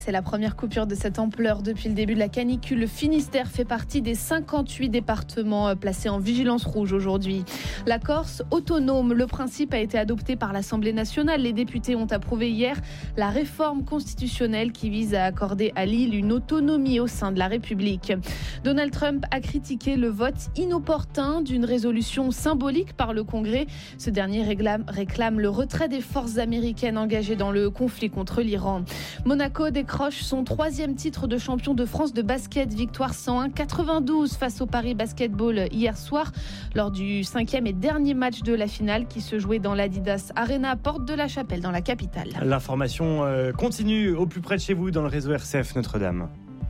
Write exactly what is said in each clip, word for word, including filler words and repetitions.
C'est la première coupure de cette ampleur depuis le début de la canicule. Le Finistère fait partie des cinquante-huit départements placés en vigilance rouge aujourd'hui. La Corse, autonome, le principe a été adopté par l'Assemblée nationale. Les députés ont approuvé hier la réforme constitutionnelle qui vise à accorder à l'île une autonomie au sein de la République. Donald Trump a critiqué le vote inopportun d'une résolution symbolique par le Congrès. Ce dernier réclame, réclame le retrait des forces américaines engagées dans le conflit contre l'Iran. Monaco décroche son troisième titre de champion de France de basket, victoire cent un quatre-vingt-douze face au Paris Basketball hier soir lors du cinquième et dernier match de la finale qui se jouait dans l'Adidas Arena, porte de la Chapelle dans la capitale. L'information continue au plus près de chez vous dans le réseau R C F Notre-Dame.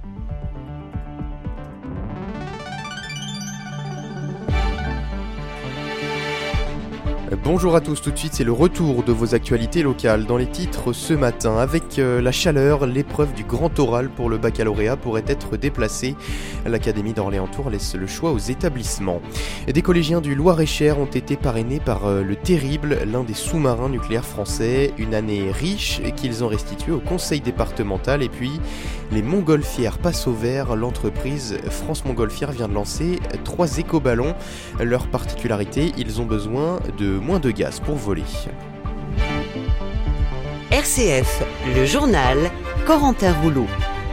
Bonjour à tous, tout de suite c'est le retour de vos actualités locales dans les titres ce matin. Avec euh, la chaleur, l'épreuve du grand oral pour le baccalauréat pourrait être déplacée. L'Académie d'Orléans-Tours laisse le choix aux établissements. Des collégiens du Loir-et-Cher ont été parrainés par euh, le Terrible, l'un des sous-marins nucléaires français. Une année riche qu'ils ont restituée au conseil départemental. Et puis les Montgolfières passent au vert. L'entreprise France Montgolfière vient de lancer trois éco-ballons. Leur particularité, ils ont besoin de moins de gaz pour voler. R C F, le journal, Corentin Rouleau.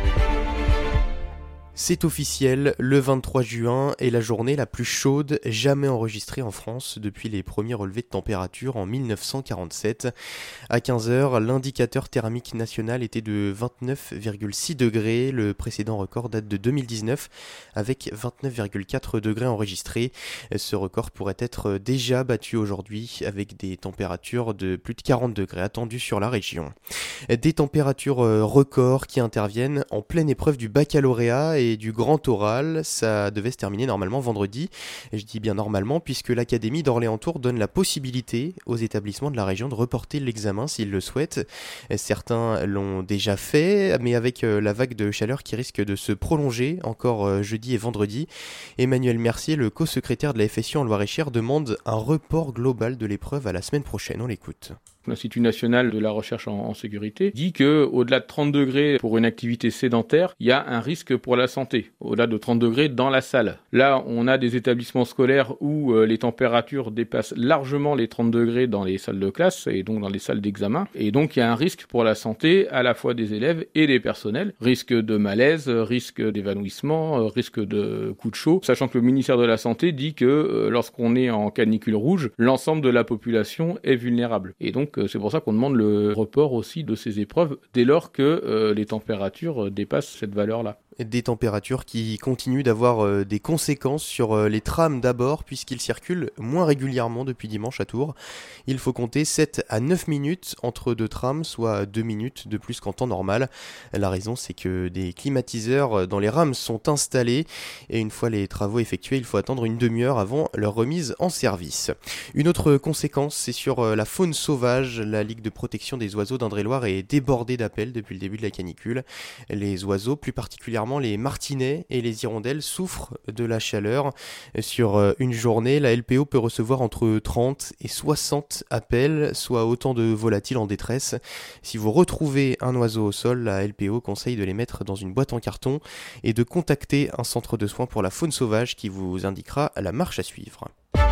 C'est officiel, le vingt-trois juin est la journée la plus chaude jamais enregistrée en France depuis les premiers relevés de température en dix-neuf cent quarante-sept. À quinze heures, l'indicateur thermique national était de vingt-neuf virgule six degrés. Le précédent record date de deux mille dix-neuf avec vingt-neuf virgule quatre degrés enregistrés. Ce record pourrait être déjà battu aujourd'hui avec des températures de plus de quarante degrés attendues sur la région. Des températures records qui interviennent en pleine épreuve du baccalauréat et du grand oral. Ça devait se terminer normalement vendredi. Et je dis bien normalement puisque l'Académie d'Orléans-Tours donne la possibilité aux établissements de la région de reporter l'examen s'ils le souhaitent. Certains l'ont déjà fait, mais avec la vague de chaleur qui risque de se prolonger encore jeudi et vendredi, Emmanuel Mercier, le co-secrétaire de la F S U en Loir-et-Cher, demande un report global de l'épreuve à la semaine prochaine. On l'écoute. L'Institut national de la recherche en, en sécurité dit que au-delà de trente degrés pour une activité sédentaire, il y a un risque pour la santé. Au-delà de trente degrés dans la salle. Là, on a des établissements scolaires où euh, les températures dépassent largement les trente degrés dans les salles de classe et donc dans les salles d'examen. Et donc, il y a un risque pour la santé à la fois des élèves et des personnels. Risque de malaise, risque d'évanouissement, euh, risque de coup de chaud. Sachant que le ministère de la Santé dit que euh, lorsqu'on est en canicule rouge, l'ensemble de la population est vulnérable. Et donc, c'est pour ça qu'on demande le report aussi de ces épreuves dès lors que euh, les températures dépassent cette valeur-là. Des températures qui continuent d'avoir euh, des conséquences sur euh, les trams d'abord puisqu'ils circulent moins régulièrement depuis dimanche à Tours. Il faut compter sept à neuf minutes entre deux trams, soit deux minutes de plus qu'en temps normal. La raison, c'est que des climatiseurs dans les rames sont installés et une fois les travaux effectués, il faut attendre une demi-heure avant leur remise en service. Une autre conséquence, c'est sur euh, la faune sauvage. La Ligue de protection des oiseaux d'Indre-et-Loire est débordée d'appels depuis le début de la canicule. Les oiseaux, plus particulièrement les martinets et les hirondelles, souffrent de la chaleur. Sur une journée, la L P O peut recevoir entre trente et soixante appels, soit autant de volatiles en détresse. Si vous retrouvez un oiseau au sol, la L P O conseille de les mettre dans une boîte en carton et de contacter un centre de soins pour la faune sauvage qui vous indiquera la marche à suivre.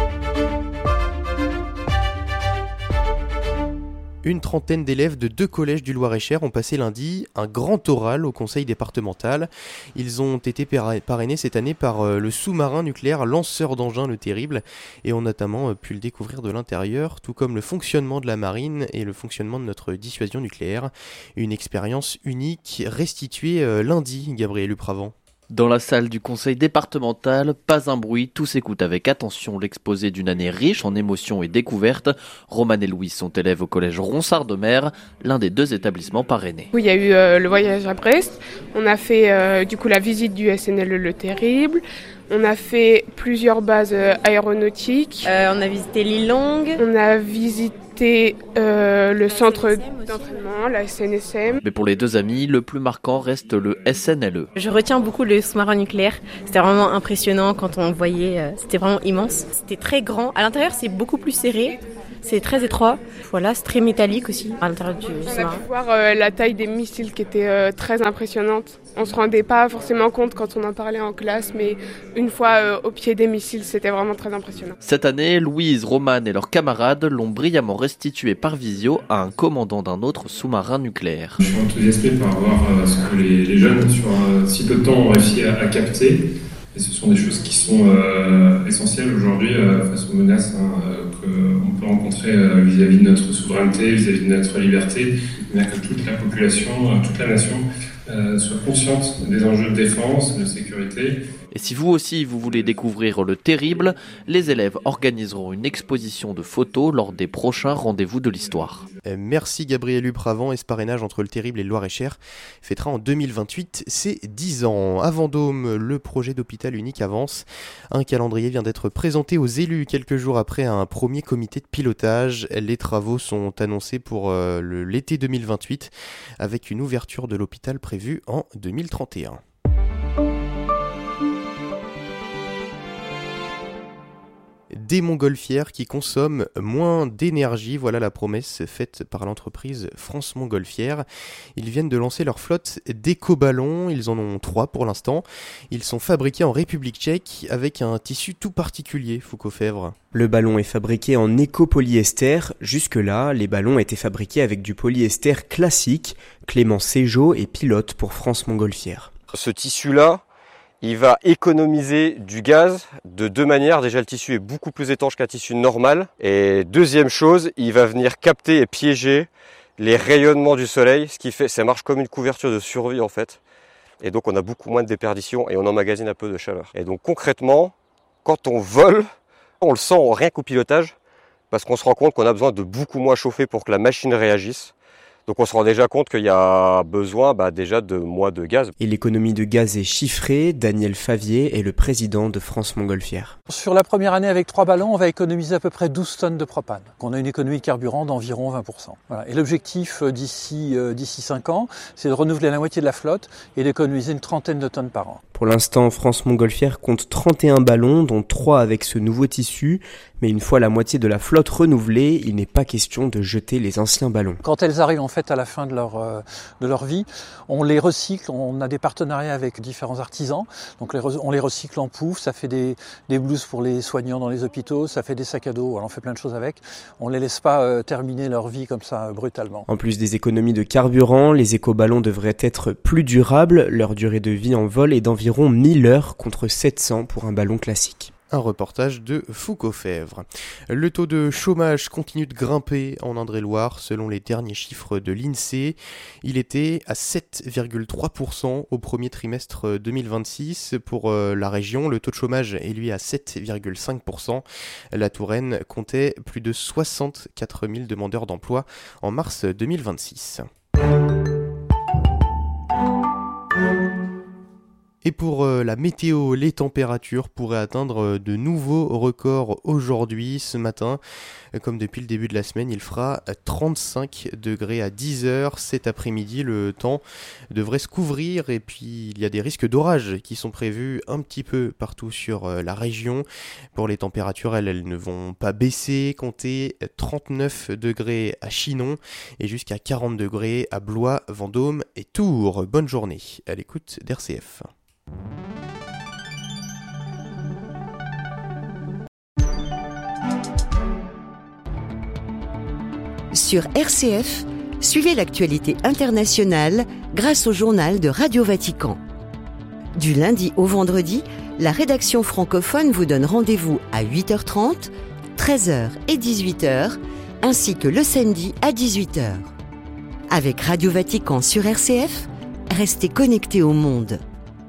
Une trentaine d'élèves de deux collèges du Loir-et-Cher ont passé lundi un grand oral au conseil départemental. Ils ont été parrainés cette année par le sous-marin nucléaire lanceur d'engins Le Terrible et ont notamment pu le découvrir de l'intérieur, tout comme le fonctionnement de la marine et le fonctionnement de notre dissuasion nucléaire. Une expérience unique restituée lundi, Gabriel Upravant. Dans la salle du conseil départemental, pas un bruit, tout s'écoute avec attention l'exposé d'une année riche en émotions et découvertes. Romane et Louis sont élèves au collège Ronsard-de-Mer, l'un des deux établissements parrainés. Oui, il y a eu euh, le voyage à Brest, on a fait euh, du coup la visite du S N L E Le Terrible, on a fait plusieurs bases euh, aéronautiques. Euh, on a visité l'île Longue. On a visité euh, le centre d'entraînement, la S N S M. Mais pour les deux amis, le plus marquant reste le S N L E. Je retiens beaucoup le sous-marin nucléaire. C'était vraiment impressionnant quand on le voyait. Euh, c'était vraiment immense. C'était très grand. À l'intérieur, c'est beaucoup plus serré. C'est très étroit. Voilà, c'est très métallique aussi à l'intérieur du On a sous-marin. pu voir euh, la taille des missiles qui était euh, très impressionnante. On se rendait pas forcément compte quand on en parlait en classe, mais une fois euh, au pied des missiles, c'était vraiment très impressionnant. Cette année, Louise, Roman et leurs camarades l'ont brillamment restitué par visio à un commandant d'un autre sous-marin nucléaire. Je suis enthousiasmé par voir euh, ce que les, les jeunes, sur euh, si peu de temps, ont réussi à, à capter. Et ce sont des choses qui sont euh, essentielles aujourd'hui euh, face aux menaces hein, euh, qu'on peut rencontrer euh, vis-à-vis de notre souveraineté, vis-à-vis de notre liberté, mais que toute la population, euh, toute la nation euh, soit consciente des enjeux de défense, de sécurité. Et si vous aussi vous voulez découvrir le terrible, les élèves organiseront une exposition de photos lors des prochains rendez-vous de l'histoire. Merci Gabriel Upravant, et ce parrainage entre le terrible et le Loir-et-Cher fêtera en deux mille vingt-huit ses dix ans. À Vendôme, le projet d'hôpital unique avance. Un calendrier vient d'être présenté aux élus quelques jours après un premier comité de pilotage. Les travaux sont annoncés pour euh, le, l'été deux mille vingt-huit avec une ouverture de l'hôpital prévue en deux mille trente et un. Des montgolfières qui consomment moins d'énergie, voilà la promesse faite par l'entreprise France Montgolfière. Ils viennent de lancer leur flotte d'éco-ballons, ils en ont trois pour l'instant. Ils sont fabriqués en République tchèque avec un tissu tout particulier, Foucault Fèvre. Le ballon est fabriqué en éco-polyester. Jusque-là, les ballons étaient fabriqués avec du polyester classique. Clément Ségeau est pilote pour France Montgolfière. Ce tissu-là, il va économiser du gaz de deux manières. Déjà, le tissu est beaucoup plus étanche qu'un tissu normal. Et deuxième chose, il va venir capter et piéger les rayonnements du soleil, ce qui fait, ça marche comme une couverture de survie en fait. Et donc, on a beaucoup moins de déperdition et on emmagasine un peu de chaleur. Et donc, concrètement, quand on vole, on le sent rien qu'au pilotage, parce qu'on se rend compte qu'on a besoin de beaucoup moins chauffer pour que la machine réagisse. Donc on se rend déjà compte qu'il y a besoin bah, déjà de moins de gaz. Et l'économie de gaz est chiffrée. Daniel Favier est le président de France Montgolfière. Sur la première année avec trois ballons, on va économiser à peu près douze tonnes de propane. On a une économie de carburant d'environ vingt pour cent. Voilà. Et l'objectif d'ici euh, d'ici cinq ans, c'est de renouveler la moitié de la flotte et d'économiser une trentaine de tonnes par an. Pour l'instant, France Montgolfière compte trente et un ballons, dont trois avec ce nouveau tissu. Mais une fois la moitié de la flotte renouvelée, il n'est pas question de jeter les anciens ballons. Quand elles arrivent en fait à la fin de leur, euh, de leur vie, on les recycle, on a des partenariats avec différents artisans. Donc les re- on les recycle en pouf, ça fait des, des blouses pour les soignants dans les hôpitaux, ça fait des sacs à dos, alors on fait plein de choses avec. On les laisse pas euh, terminer leur vie comme ça euh, brutalement. En plus des économies de carburant, les éco-ballons devraient être plus durables. Leur durée de vie en vol est d'environ mille heures contre sept cents pour un ballon classique. Un reportage de Foucault Fèvre. Le taux de chômage continue de grimper en Indre-et-Loire. Selon les derniers chiffres de l'INSEE, il était à sept virgule trois pour cent au premier trimestre deux mille vingt-six. Pour la région, le taux de chômage est lui à sept virgule cinq pour cent. La Touraine comptait plus de soixante-quatre mille demandeurs d'emploi en mars deux mille vingt-six. Et pour euh, la météo, les températures pourraient atteindre euh, de nouveaux records aujourd'hui, ce matin. Euh, comme depuis le début de la semaine, il fera trente-cinq degrés à dix heures. Cet après-midi, le temps devrait se couvrir et puis il y a des risques d'orage qui sont prévus un petit peu partout sur euh, la région. Pour les températures, elles, elles ne vont pas baisser. Comptez trente-neuf degrés à Chinon et jusqu'à quarante degrés à Blois, Vendôme et Tours. Bonne journée à l'écoute d'R C F. Sur R C F, suivez l'actualité internationale grâce au journal de Radio Vatican. Du lundi au vendredi, la rédaction francophone vous donne rendez-vous à huit heures trente, treize heures et dix-huit heures, ainsi que le samedi à dix-huit heures. Avec Radio Vatican sur R C F, restez connectés au monde.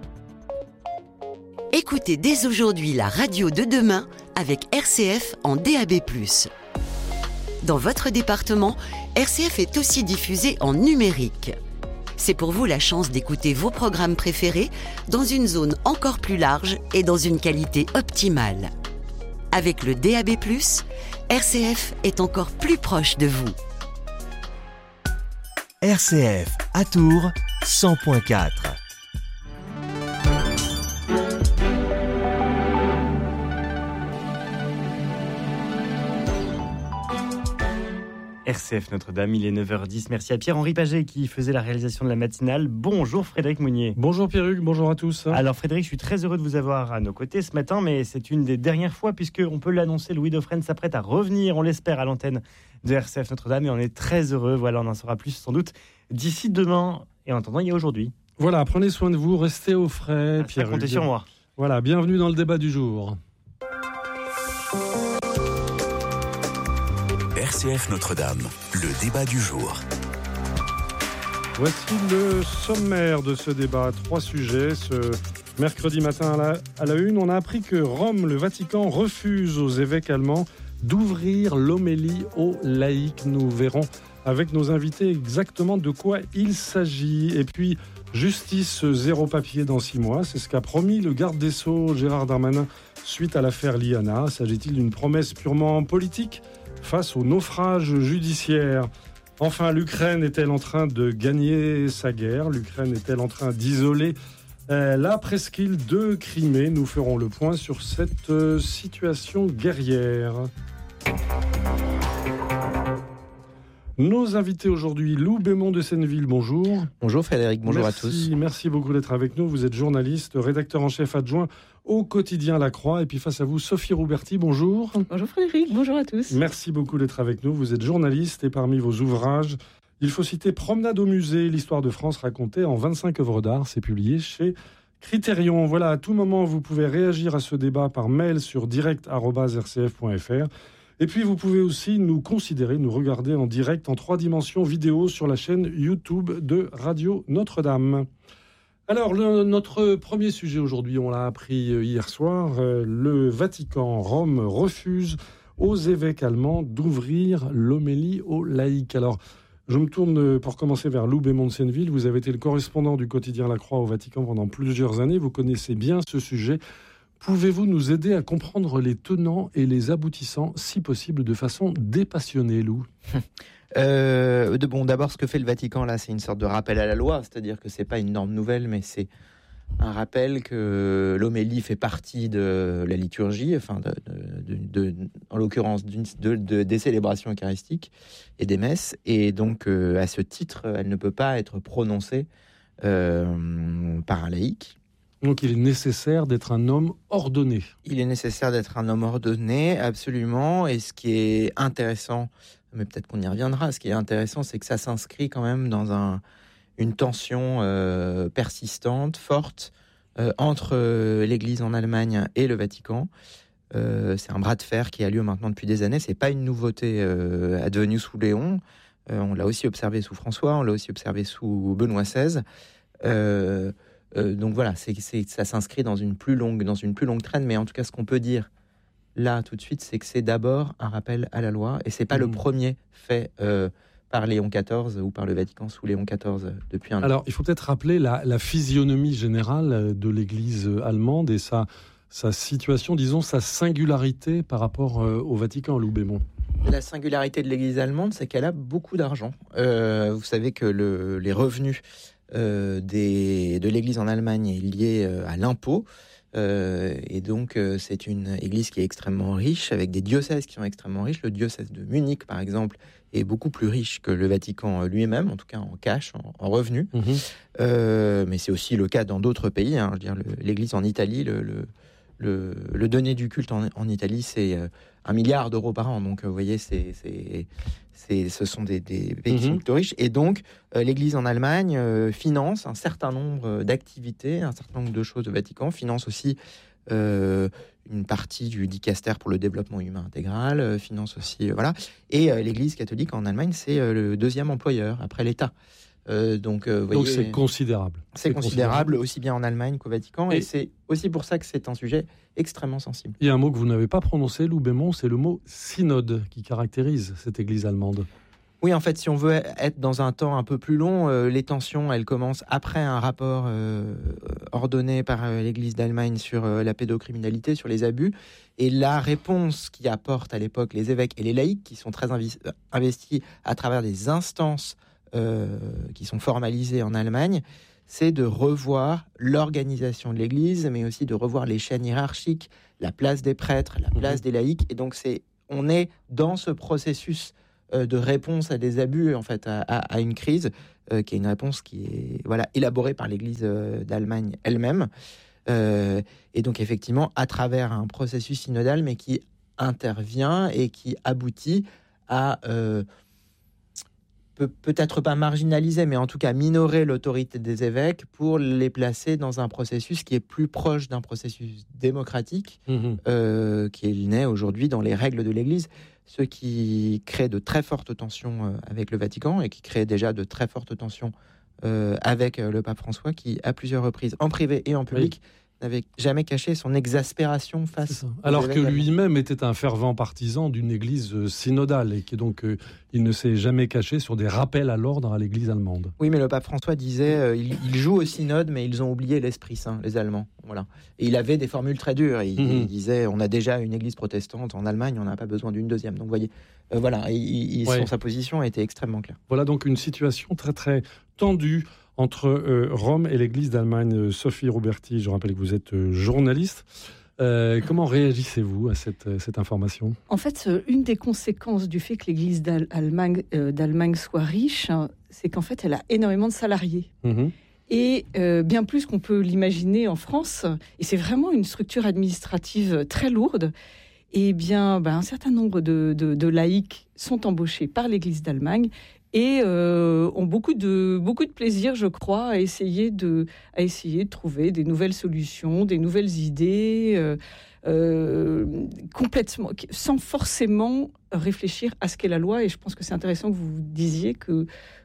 Écoutez dès aujourd'hui la radio de demain avec R C F en D A B plus. Dans votre département, R C F est aussi diffusé en numérique. C'est pour vous la chance d'écouter vos programmes préférés dans une zone encore plus large et dans une qualité optimale. Avec le D A B plus, R C F est encore plus proche de vous. R C F à Tours cent point quatre. R C F Notre-Dame, il est neuf heures dix. Merci à Pierre-Henri Paget qui faisait la réalisation de la matinale. Bonjour Frédéric Mounier. Bonjour Pierruc, bonjour à tous. Alors Frédéric, je suis très heureux de vous avoir à nos côtés ce matin, mais c'est une des dernières fois puisqu'on peut l'annoncer, Louis Dauphren s'apprête à revenir, on l'espère, à l'antenne de R C F Notre-Dame et on est très heureux. Voilà, on en saura plus sans doute d'ici demain. Et en attendant, il y a aujourd'hui. Voilà, prenez soin de vous, restez au frais, ah, Pierruc. Comptez sur moi. Voilà, bienvenue dans le débat du jour. R C F Notre-Dame, le débat du jour. Voici le sommaire de ce débat. Trois sujets. Ce mercredi matin à la, à la une, on a appris que Rome, le Vatican, refuse aux évêques allemands d'ouvrir l'homélie aux laïcs. Nous verrons avec nos invités exactement de quoi il s'agit. Et puis, justice zéro papier dans six mois. C'est ce qu'a promis le garde des Sceaux, Gérard Darmanin, suite à l'affaire Liana. S'agit-il d'une promesse purement politique face au naufrage judiciaire? Enfin, l'Ukraine est-elle en train de gagner sa guerre? L'Ukraine est-elle en train d'isoler euh, la presqu'île de Crimée? Nous ferons le point sur cette euh, situation guerrière. Nos invités aujourd'hui, Lou Bémond de Senneville, bonjour. Bonjour Frédéric, bonjour merci, à tous. Merci beaucoup d'être avec nous. Vous êtes journaliste, rédacteur en chef adjoint au quotidien La Croix. Et puis face à vous, Sophie Rouberti, bonjour. Bonjour Frédéric, bonjour à tous. Merci beaucoup d'être avec nous. Vous êtes journaliste et parmi vos ouvrages, il faut citer Promenade au musée, l'histoire de France racontée en vingt-cinq œuvres d'art. C'est publié chez Critérion. Voilà, à tout moment, vous pouvez réagir à ce débat par mail sur direct arobase r c f point f r. Et puis, vous pouvez aussi nous considérer, nous regarder en direct en trois dimensions vidéo sur la chaîne YouTube de Radio Notre-Dame. Alors, le, notre premier sujet aujourd'hui, on l'a appris hier soir, euh, le Vatican, Rome, refuse aux évêques allemands d'ouvrir l'homélie aux laïcs. Alors, je me tourne pour commencer vers Lou Bémond de Senneville. Vous avez été le correspondant du quotidien La Croix au Vatican pendant plusieurs années. Vous connaissez bien ce sujet. Pouvez-vous nous aider à comprendre les tenants et les aboutissants, si possible, de façon dépassionnée, Lou ? euh, de, Bon, d'abord, ce que fait le Vatican, là, c'est une sorte de rappel à la loi, c'est-à-dire que c'est pas une norme nouvelle, mais c'est un rappel que l'homélie fait partie de la liturgie, enfin, de, de, de, de, en l'occurrence, d'une, de, de, des célébrations eucharistiques et des messes, et donc, euh, à ce titre, elle ne peut pas être prononcée euh, par un laïc. Donc il est nécessaire d'être un homme ordonné. Il est nécessaire d'être un homme ordonné, absolument. Et ce qui est intéressant, mais peut-être qu'on y reviendra, ce qui est intéressant, c'est que ça s'inscrit quand même dans un, une tension euh, persistante, forte, euh, entre euh, l'Église en Allemagne et le Vatican. Euh, c'est un bras de fer qui a lieu maintenant depuis des années. C'est pas une nouveauté euh, advenue sous Léon. Euh, on l'a aussi observé sous François, on l'a aussi observé sous Benoît seize. Euh, Euh, donc voilà, c'est, c'est, ça s'inscrit dans une plus longue, dans une plus longue traîne. Mais en tout cas, ce qu'on peut dire là tout de suite, c'est que c'est d'abord un rappel à la loi, et c'est pas mmh. le premier fait euh, par Léon quatorze ou par le Vatican sous Léon quatorze depuis un an. Alors, il faut peut-être rappeler la, la physionomie générale de l'Église allemande et sa, sa situation, disons, sa singularité par rapport euh, au Vatican, Lou Bémond. La singularité de l'Église allemande, c'est qu'elle a beaucoup d'argent. Euh, vous savez que le, les revenus Euh, des, de l'Église en Allemagne est lié euh, à l'impôt, euh, et donc euh, c'est une Église qui est extrêmement riche, avec des diocèses qui sont extrêmement riches. Le diocèse de Munich, par exemple, est beaucoup plus riche que le Vatican lui-même, en tout cas en cash, en, en revenus. Mmh. Euh, mais c'est aussi le cas dans d'autres pays. Hein. Je veux dire, le, l'Église en Italie, le, le, le, le donné du culte en, en Italie, c'est euh, un milliard d'euros par an. Donc, vous voyez, c'est, c'est, c'est, ce sont des, des pays qui sont plutôt riches. Et donc, euh, l'Église en Allemagne euh, finance un certain nombre d'activités, un certain nombre de choses au Vatican, finance aussi euh, une partie du dicaster pour le développement humain intégral, euh, finance aussi, euh, voilà. Et euh, l'Église catholique en Allemagne, c'est euh, le deuxième employeur après l'État. Euh, donc, euh, vous donc voyez, c'est considérable. C'est, c'est considérable, considérable aussi bien en Allemagne qu'au Vatican, et, et c'est aussi pour ça que c'est un sujet extrêmement sensible. Il y a un mot que vous n'avez pas prononcé, Lou Bémond, c'est le mot synode qui caractérise cette Église allemande. Oui, en fait, si on veut être dans un temps un peu plus long, euh, les tensions, elles commencent après un rapport euh, ordonné par euh, l'Église d'Allemagne sur euh, la pédocriminalité, sur les abus, et la réponse qu'y apportent à l'époque les évêques et les laïcs, qui sont très invi- investis à travers des instances Euh, qui sont formalisés en Allemagne, c'est de revoir l'organisation de l'Église, mais aussi de revoir les chaînes hiérarchiques, la place des prêtres, la place mmh. des laïcs. Et donc, c'est, on est dans ce processus euh, de réponse à des abus, en fait, à, à, à une crise, euh, qui est une réponse qui est voilà, élaborée par l'Église euh, d'Allemagne elle-même. Euh, et donc, effectivement, à travers un processus synodal, mais qui intervient et qui aboutit à... Euh, peut, peut-être pas marginaliser, mais en tout cas minorer l'autorité des évêques pour les placer dans un processus qui est plus proche d'un processus démocratique, mmh. euh, qui est né aujourd'hui dans les règles de l'Église, ce qui crée de très fortes tensions avec le Vatican et qui crée déjà de très fortes tensions euh, avec le pape François, qui à plusieurs reprises, en privé et en public, oui. n'avait jamais caché son exaspération face... Alors que lui-même était un fervent partisan d'une église synodale et qui donc euh, il ne s'est jamais caché sur des rappels à l'ordre à l'église allemande. Oui, mais le pape François disait euh, ils, ils jouent au synode, mais ils ont oublié l'Esprit Saint, les Allemands. Voilà. Et il avait des formules très dures. Il, mm-hmm. il disait on a déjà une église protestante en Allemagne, on n'a pas besoin d'une deuxième. Donc vous voyez, euh, voilà, il, il, ouais. son, sa position était extrêmement claire. Voilà donc une situation très très tendue entre euh, Rome et l'Église d'Allemagne. Sophie Roberti, je rappelle que vous êtes euh, journaliste. Euh, comment réagissez-vous à cette, euh, cette information ? En fait, une des conséquences du fait que l'Église d'Allemagne, euh, d'Allemagne soit riche, c'est qu'en fait, elle a énormément de salariés. Mmh. Et euh, bien plus qu'on peut l'imaginer en France. Et c'est vraiment une structure administrative très lourde. Et bien, ben, un certain nombre de, de, de laïcs sont embauchés par l'Église d'Allemagne et euh, ont beaucoup de, beaucoup de plaisir, je crois, à essayer de, à essayer de trouver des nouvelles solutions, des nouvelles idées, euh, euh, complètement, sans forcément réfléchir à ce qu'est la loi. Et je pense que c'est intéressant que vous disiez que,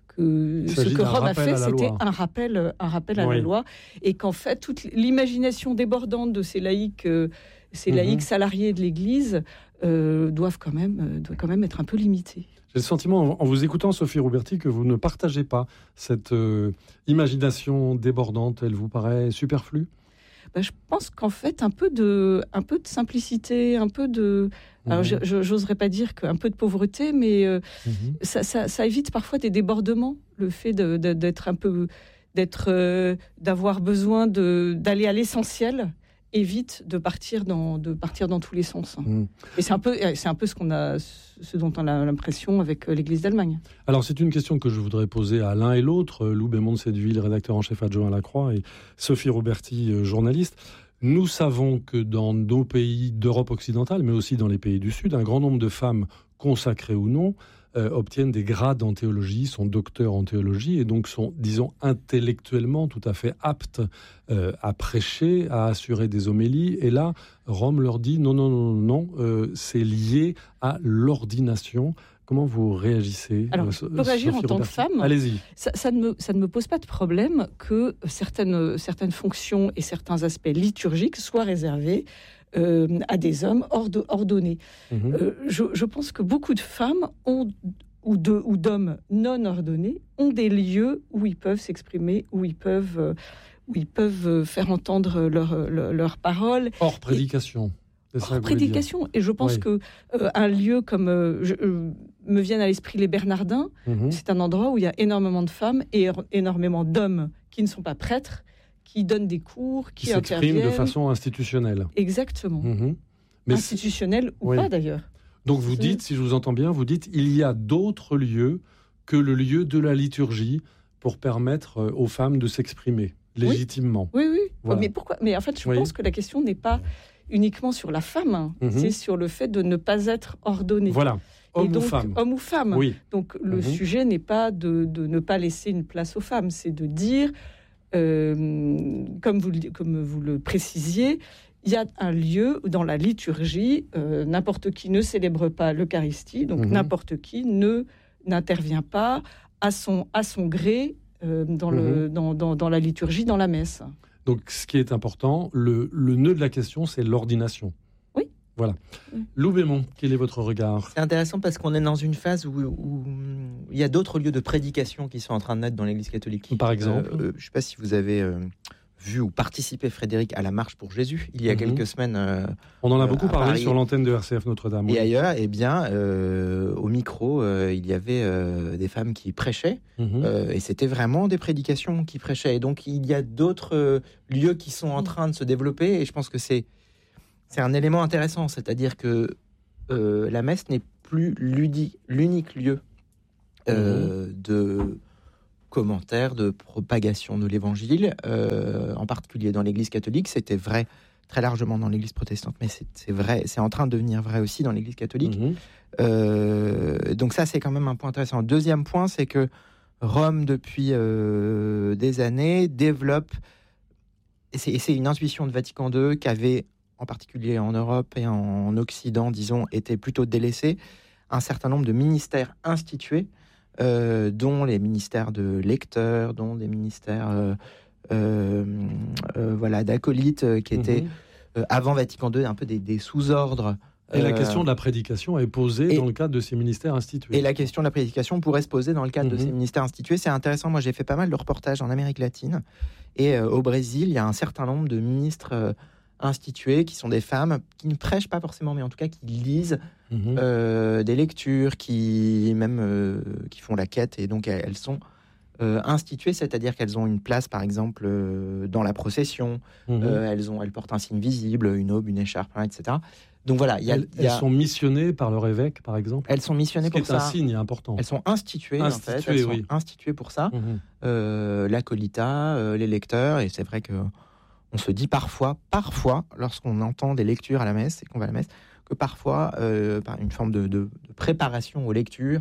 que ce que Rome a fait, c'était un rappel, un rappel à oui. la loi, et qu'en fait, toute l'imagination débordante de ces laïcs, euh, ces mmh. laïcs salariés de l'Église, euh, doivent quand même, euh, doit quand même être un peu limitée. J'ai le sentiment, en vous écoutant, Sophie Roberti, que vous ne partagez pas cette euh, imagination débordante. Elle vous paraît superflue ? Ben, je pense qu'en fait, un peu de, un peu de simplicité, un peu de... Mmh. Alors, je, je, j'oserais pas dire qu'un peu de pauvreté, mais euh, mmh. ça, ça, ça évite parfois des débordements. Le fait de, de, d'être un peu... d'être, euh, d'avoir besoin de, d'aller à l'essentiel évite de partir dans, de partir dans tous les sens. Mmh. Et c'est un peu, c'est un peu ce qu'on a, ce dont on a l'impression avec l'Église d'Allemagne. Alors c'est une question que je voudrais poser à l'un et l'autre, Lou Bémond de Setteville, rédacteur en chef adjoint à La Croix, et Sophie Roberti, journaliste. Nous savons que dans nos pays d'Europe occidentale, mais aussi dans les pays du Sud, un grand nombre de femmes, consacrées ou non, Euh, obtiennent des grades en théologie, sont docteurs en théologie et donc sont, disons, intellectuellement tout à fait aptes euh, à prêcher, à assurer des homélies. Et là, Rome leur dit non, non, non, non, euh, c'est lié à l'ordination. Comment vous réagissez ? Alors, je peux réagir en tant que femme. Allez-y. Ça, ça, ne me, ça ne me pose pas de problème que certaines, certaines fonctions et certains aspects liturgiques soient réservés Euh, à des hommes ordo- ordonnés. Mmh. Euh, je, je pense que beaucoup de femmes ont, ou, de, ou d'hommes non ordonnés ont des lieux où ils peuvent s'exprimer, où ils peuvent, euh, où ils peuvent faire entendre leurs leur, leur paroles. Hors prédication. Et, hors prédication. Et je pense oui. que euh, un lieu comme euh, je, euh, me viennent à l'esprit les Bernardins, mmh. c'est un endroit où il y a énormément de femmes et énormément d'hommes qui ne sont pas prêtres, qui donnent des cours, qui, qui s'expriment de façon institutionnelle. Exactement. Mmh. Mais institutionnelle ou oui. pas d'ailleurs. Donc vous c'est... dites, si je vous entends bien, vous dites il y a d'autres lieux que le lieu de la liturgie pour permettre aux femmes de s'exprimer légitimement. Oui, oui. oui. Voilà. Mais pourquoi ? Mais en fait, je oui. pense que la question n'est pas uniquement sur la femme, mmh. c'est sur le fait de ne pas être ordonnée. Voilà. Homme Et donc, ou femme. Homme ou femme. Oui. Donc le mmh. sujet n'est pas de, de ne pas laisser une place aux femmes, c'est de dire... Euh, comme, vous, comme vous le précisiez, il y a un lieu dans la liturgie, euh, n'importe qui ne célèbre pas l'Eucharistie, donc mmh. n'importe qui ne, n'intervient pas à son, à son gré euh, dans, mmh. le, dans, dans, dans la liturgie, dans la messe. Donc ce qui est important, le, le nœud de la question, c'est l'ordination. Oui. Voilà. Oui. Lou Bémond, quel est votre regard ? C'est intéressant parce qu'on est dans une phase où, où il y a d'autres lieux de prédication qui sont en train de naître dans l'Église catholique. Par exemple euh, euh, Je ne sais pas si vous avez euh, vu ou participé, Frédéric, à la Marche pour Jésus, il y a mmh. quelques semaines. Euh, On en a beaucoup euh, parlé Paris. Sur l'antenne de R C F Notre-Dame. Et oui. ailleurs, eh bien, euh, au micro, euh, il y avait euh, des femmes qui prêchaient, mmh. euh, et c'était vraiment des prédications qui prêchaient. Et donc, il y a d'autres euh, lieux qui sont en train de se développer, et je pense que c'est... C'est un élément intéressant, c'est-à-dire que euh, la messe n'est plus l'udi- l'unique lieu euh, mmh. de commentaires, de propagation de l'évangile, euh, en particulier dans l'Église catholique. C'était vrai très largement dans l'Église protestante, mais c'est, c'est vrai, c'est en train de devenir vrai aussi dans l'Église catholique. Mmh. Euh, donc ça, c'est quand même un point intéressant. Deuxième point, c'est que Rome, depuis euh, des années, développe, et c'est, et c'est une intuition de Vatican deux qui avait, en particulier en Europe et en Occident, disons, été plutôt délaissé, un certain nombre de ministères institués, euh, dont les ministères de lecteurs, dont des ministères euh, euh, euh, voilà, d'acolytes, euh, qui étaient, mmh. euh, avant Vatican deux, un peu des, des sous-ordres. Et la question de la prédication est posée et, dans le cadre de ces ministères institués. Et la question de la prédication pourrait se poser dans le cadre mmh. de ces ministères institués. C'est intéressant, moi j'ai fait pas mal de reportages en Amérique latine, et euh, au Brésil, il y a un certain nombre de ministres euh, institués qui sont des femmes qui ne prêchent pas forcément, mais en tout cas qui lisent mmh. euh, des lectures, qui même euh, qui font la quête, et donc elles, elles sont euh, instituées, c'est-à-dire qu'elles ont une place, par exemple, euh, dans la procession, mmh. euh, elles, ont, elles portent un signe visible, une aube, une écharpe, et cetera. Donc voilà, il y a, elles, y a... elles sont missionnées par leur évêque, par exemple. Elles sont missionnées pour ça. C'est un signe important. Elles sont instituées, instituées en fait. Elles oui. sont instituées pour ça. Mmh. Euh, l'acolita, euh, les lecteurs, et c'est vrai que on se dit parfois, parfois, lorsqu'on entend des lectures à la messe et qu'on va à la messe, que parfois, euh, par une forme de, de, de préparation aux lectures,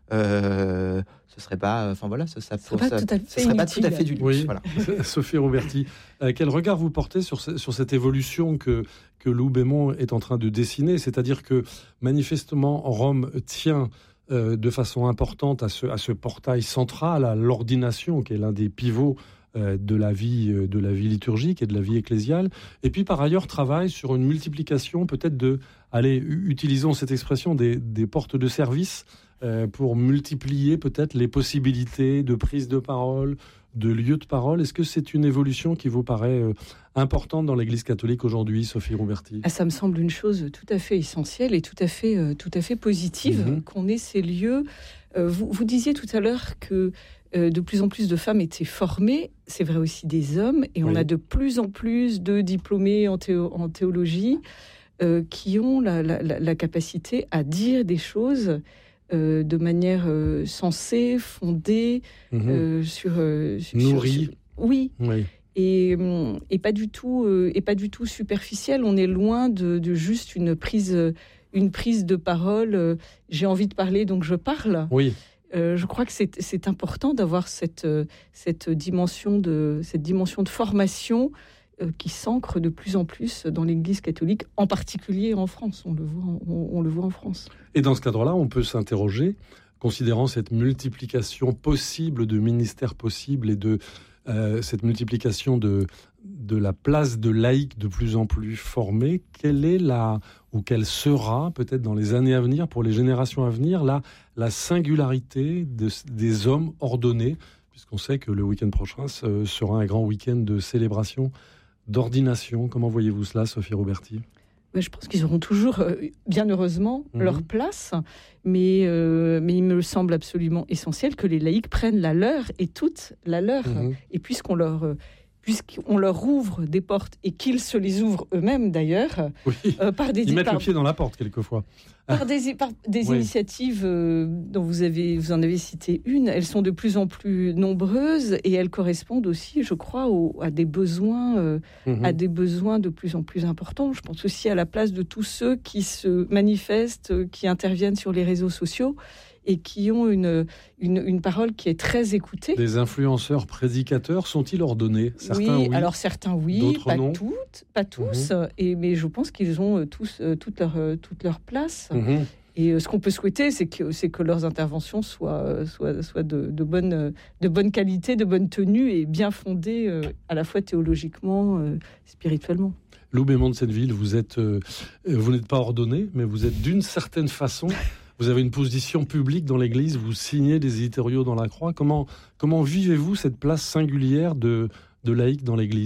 euh, ce serait pas, enfin voilà, ce, ça, ce serait, pas, ça, tout à ce serait pas tout à fait du luxe. Oui. Voilà. Sophie Rouberti, euh, quel regard vous portez sur, ce, sur cette évolution que, que Lou Bémond est en train de dessiner ? C'est-à-dire que manifestement, Rome tient euh, de façon importante à ce, à ce portail central, à l'ordination, qui est l'un des pivots euh, de la vie, euh, de la vie liturgique et de la vie ecclésiale. Et puis par ailleurs, travaille sur une multiplication peut-être de, allez, utilisons cette expression, des, des portes de service, Euh, pour multiplier peut-être les possibilités de prise de parole, de lieux de parole. Est-ce que c'est une évolution qui vous paraît euh, importante dans l'Église catholique aujourd'hui, Sophie Rouberti ? Ah, ça me semble une chose tout à fait essentielle et tout à fait, euh, tout à fait positive, mmh. qu'on ait ces lieux. Euh, vous, vous disiez tout à l'heure que euh, de plus en plus de femmes étaient formées. C'est vrai aussi des hommes. Et oui. on a de plus en plus de diplômés en, théo- en théologie euh, qui ont la, la, la capacité à dire des choses Euh, de manière euh, sensée, fondée, mmh. euh, sur, euh, sur nourrie. Sur, oui. oui. Et, et pas du tout, euh, et pas du tout superficielle. On est loin de, de juste une prise, une prise de parole. Euh, j'ai envie de parler, donc je parle. Oui. Euh, je crois que c'est, c'est important d'avoir cette, cette dimension de, cette dimension de formation euh, qui s'ancre de plus en plus dans l'Église catholique, en particulier en France. On le voit, on, on le voit en France. Et dans ce cadre-là, on peut s'interroger, considérant cette multiplication possible de ministères possibles et de euh, cette multiplication de, de la place de laïcs de plus en plus formés, quelle est la, ou quelle sera, peut-être dans les années à venir, pour les générations à venir, la, la singularité de, des hommes ordonnés, puisqu'on sait que le week-end prochain ce sera un grand week-end de célébration, d'ordination. Comment voyez-vous cela, Sophie Rouberti ? Je pense qu'ils auront toujours, euh, bien heureusement, mmh. leur place, mais, euh, mais il me semble absolument essentiel que les laïcs prennent la leur, et toute la leur. Mmh. Et puisqu'on leur, euh, puisqu'on leur ouvre des portes, et qu'ils se les ouvrent eux-mêmes d'ailleurs, oui. euh, par des... Ils mettent par, le pied dans la porte quelquefois. Par des, par des oui. initiatives euh, dont vous, avez, vous en avez cité une, elles sont de plus en plus nombreuses et elles correspondent aussi, je crois, au, à des besoins, euh, mmh. à des besoins de plus en plus importants. Je pense aussi à la place de tous ceux qui se manifestent, qui interviennent sur les réseaux sociaux et qui ont une, une, une parole qui est très écoutée. Les influenceurs prédicateurs sont-ils ordonnés ? Certains oui, oui, alors certains oui, d'autres pas non. toutes, pas tous, mmh. et, mais je pense qu'ils ont tous euh, toute, leur, euh, toute leur place. Mmh. Et euh, ce qu'on peut souhaiter, c'est que, c'est que leurs interventions soient, soient, soient de, de, bonne, de bonne qualité, de bonne tenue et bien fondées euh, à la fois théologiquement, euh, spirituellement. Lou Bémond de Senneville, vous, êtes, euh, vous n'êtes pas ordonné, mais vous êtes d'une certaine façon... Vous avez une position publique dans l'Église, vous signez des éditoriaux dans la Croix. Comment, comment vivez-vous cette place singulière de, de laïc dans l'Église ?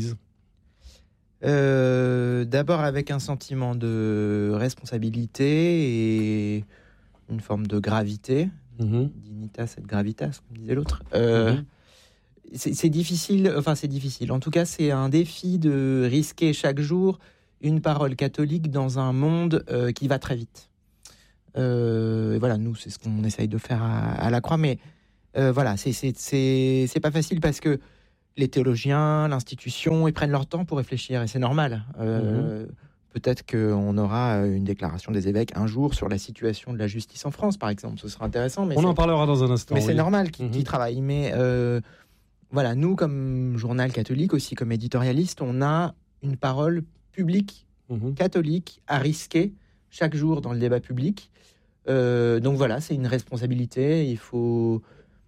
euh, D'abord avec un sentiment de responsabilité et une forme de gravité. Mmh. Dignitas et gravitas, comme disait l'autre. Euh, mmh. c'est, c'est difficile, enfin c'est difficile. En tout cas, c'est un défi de risquer chaque jour une parole catholique dans un monde euh, qui va très vite. Euh, et voilà, nous, c'est ce qu'on essaye de faire à, à la Croix. Mais euh, voilà, c'est, c'est, c'est, c'est pas facile parce que les théologiens, l'institution, ils prennent leur temps pour réfléchir et c'est normal. Euh, mmh. Peut-être qu'on aura une déclaration des évêques un jour sur la situation de la justice en France, par exemple. Ce sera intéressant. Mais on en parlera dans un instant. Mais oui. c'est normal qu'ils, mmh. qu'ils travaillent. Mais euh, voilà, nous, comme journal catholique, aussi comme éditorialiste, on a une parole publique, mmh. catholique, à risquer chaque jour dans le débat public. Euh, donc voilà, c'est une responsabilité. Il faut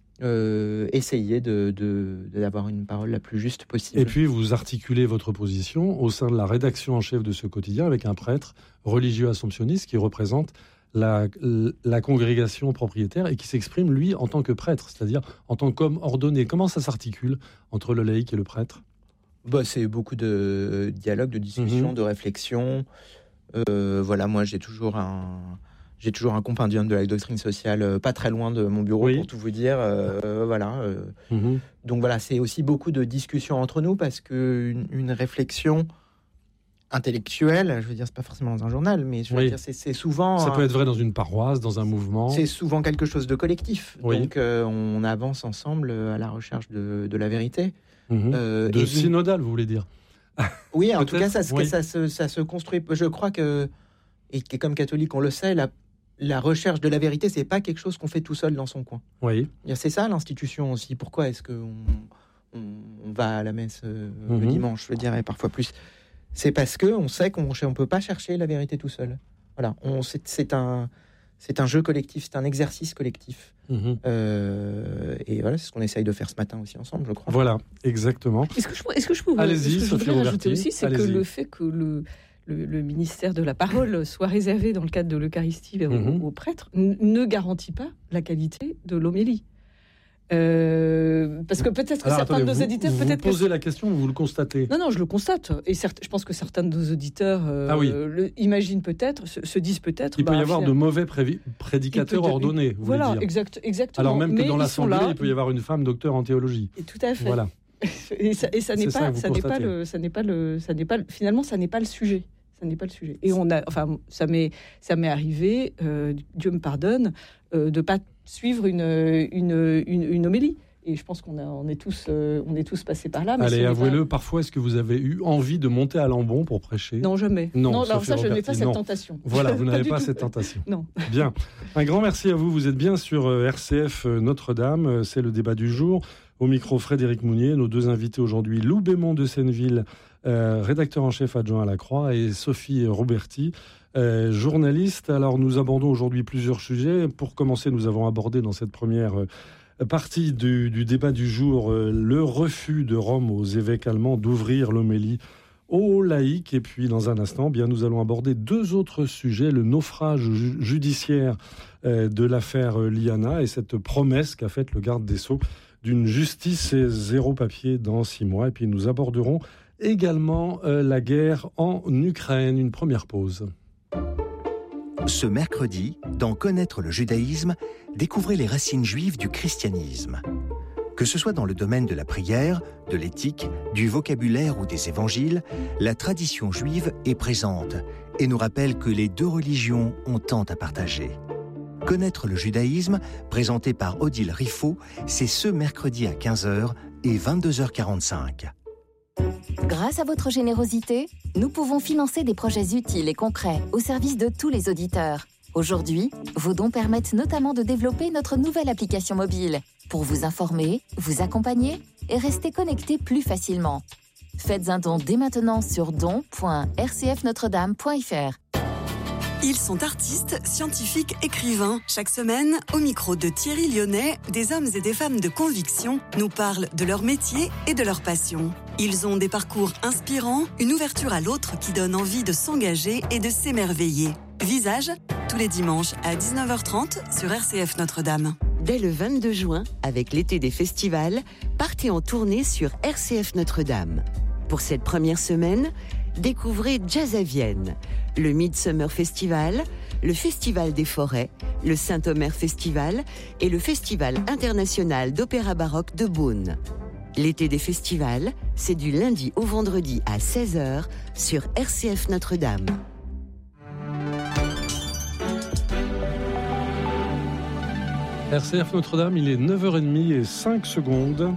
euh, essayer de, de, d'avoir une parole la plus juste possible. Et puis, vous articulez votre position au sein de la rédaction en chef de ce quotidien avec un prêtre religieux assomptionniste qui représente la, la congrégation propriétaire et qui s'exprime, lui, en tant que prêtre, c'est-à-dire en tant qu'homme ordonné. Comment ça s'articule entre le laïc et le prêtre ? Bah, c'est beaucoup de dialogue, de discussion, mmh. de réflexion. Euh, voilà, moi, j'ai toujours un... J'ai toujours un compendium de la doctrine sociale euh, pas très loin de mon bureau, oui. pour tout vous dire. Euh, voilà. Euh, mmh. Donc voilà, c'est aussi beaucoup de discussions entre nous parce qu'une une réflexion intellectuelle, je veux dire, c'est pas forcément dans un journal, mais je veux oui. dire, c'est, c'est souvent... Ça peut être vrai dans une paroisse, dans un mouvement. C'est souvent quelque chose de collectif. Oui. Donc euh, on avance ensemble à la recherche de, de la vérité. Mmh. Euh, de synodal, vous voulez dire ? Oui, en tout cas, ça, oui. ça, se, ça se construit. Je crois que, et comme catholique, on le sait, la La recherche de la vérité, c'est pas quelque chose qu'on fait tout seul dans son coin. Oui. C'est ça l'institution aussi. Pourquoi est-ce qu'on on, on va à la messe euh, mm-hmm. le dimanche, je dirais, parfois plus. C'est parce que on sait qu'on ne peut pas chercher la vérité tout seul. Voilà. On, c'est, c'est un c'est un jeu collectif, c'est un exercice collectif. Mm-hmm. Euh, et voilà, c'est ce qu'on essaye de faire ce matin aussi ensemble, je crois. Voilà, exactement. Est-ce que je, est-ce que je peux Allez-y, ce que Sophie je voudrais rajouter aussi, c'est Allez-y. que le fait que le Le, le ministère de la parole soit réservé dans le cadre de l'Eucharistie mmh. aux, aux prêtres n- ne garantit pas la qualité de l'homélie. Euh, parce que peut-être que Alors, certains attendez, de nos vous, auditeurs... Vous peut-être posez que... la question ou vous le constatez ? Non, non, je le constate. Et certes, je pense que certains de nos auditeurs euh, ah oui. le, imaginent peut-être, se, se disent peut-être... Il bah, peut y avoir finalement, de mauvais prévi- prédicateurs peut, ordonnés, vous voilà, voulez dire. Exact, exactement. Alors même que mais dans l'Assemblée, là, il peut y avoir une femme docteur en théologie. Et tout à fait. Voilà. Et ça, et ça n'est C'est pas, ça, ça n'est pas le, ça n'est pas le, ça n'est pas le, finalement, ça n'est pas le sujet. Ça n'est pas le sujet. Et on a, enfin, ça m'est, ça m'est arrivé, euh, Dieu me pardonne, euh, de pas suivre une, une, une, une homélie. Et je pense qu'on a, on est tous, euh, on est tous passés par là. Mais Allez, avouez-le. pas... Parfois, est-ce que vous avez eu envie de monter à Lambon pour prêcher ? Non, jamais. Non, non alors ça, je n'ai pas cette non. tentation. Voilà, vous n'avez pas, pas cette tentation. Non. Bien. Un grand merci à vous. Vous êtes bien sur R C F Notre-Dame. C'est le débat du jour. Au micro, Frédéric Mounier. Nos deux invités aujourd'hui, Lou Bémond de Senneville, euh, rédacteur en chef adjoint à la Croix, et Sophie Roberti, euh, journaliste. Alors, nous abordons aujourd'hui plusieurs sujets. Pour commencer, nous avons abordé dans cette première euh, partie du, du débat du jour euh, le refus de Rome aux évêques allemands d'ouvrir l'homélie aux laïcs. Et puis, dans un instant, bien, nous allons aborder deux autres sujets, le naufrage ju- judiciaire euh, de l'affaire euh, Liana et cette promesse qu'a faite le garde des Sceaux d'une justice et zéro papier dans six mois. Et puis, nous aborderons également euh, la guerre en Ukraine. Une première pause. Ce mercredi, dans Connaître le judaïsme, découvrez les racines juives du christianisme. Que ce soit dans le domaine de la prière, de l'éthique, du vocabulaire ou des évangiles, la tradition juive est présente et nous rappelle que les deux religions ont tant à partager. Connaître le judaïsme, présenté par Odile Riffaut, c'est ce mercredi à quinze heures et vingt-deux heures quarante-cinq. Grâce à votre générosité, nous pouvons financer des projets utiles et concrets au service de tous les auditeurs. Aujourd'hui, vos dons permettent notamment de développer notre nouvelle application mobile pour vous informer, vous accompagner et rester connecté plus facilement. Faites un don dès maintenant sur don point r c f notre dame point f r. Ils sont artistes, scientifiques, écrivains. Chaque semaine, au micro de Thierry Lyonnais, des hommes et des femmes de conviction nous parlent de leur métier et de leur passion. Ils ont des parcours inspirants, une ouverture à l'autre qui donne envie de s'engager et de s'émerveiller. Visage, tous les dimanches à dix-neuf heures trente sur R C F Notre-Dame. Dès le vingt-deux juin, avec l'été des festivals, partez en tournée sur R C F Notre-Dame. Pour cette première semaine, découvrez Jazz à Vienne, le Midsummer Festival, le Festival des Forêts, le Saint-Omer Festival et le Festival international d'opéra baroque de Beaune. L'été des festivals, c'est du lundi au vendredi à seize heures sur R C F Notre-Dame. R C F Notre-Dame, il est neuf heures trente et cinq secondes.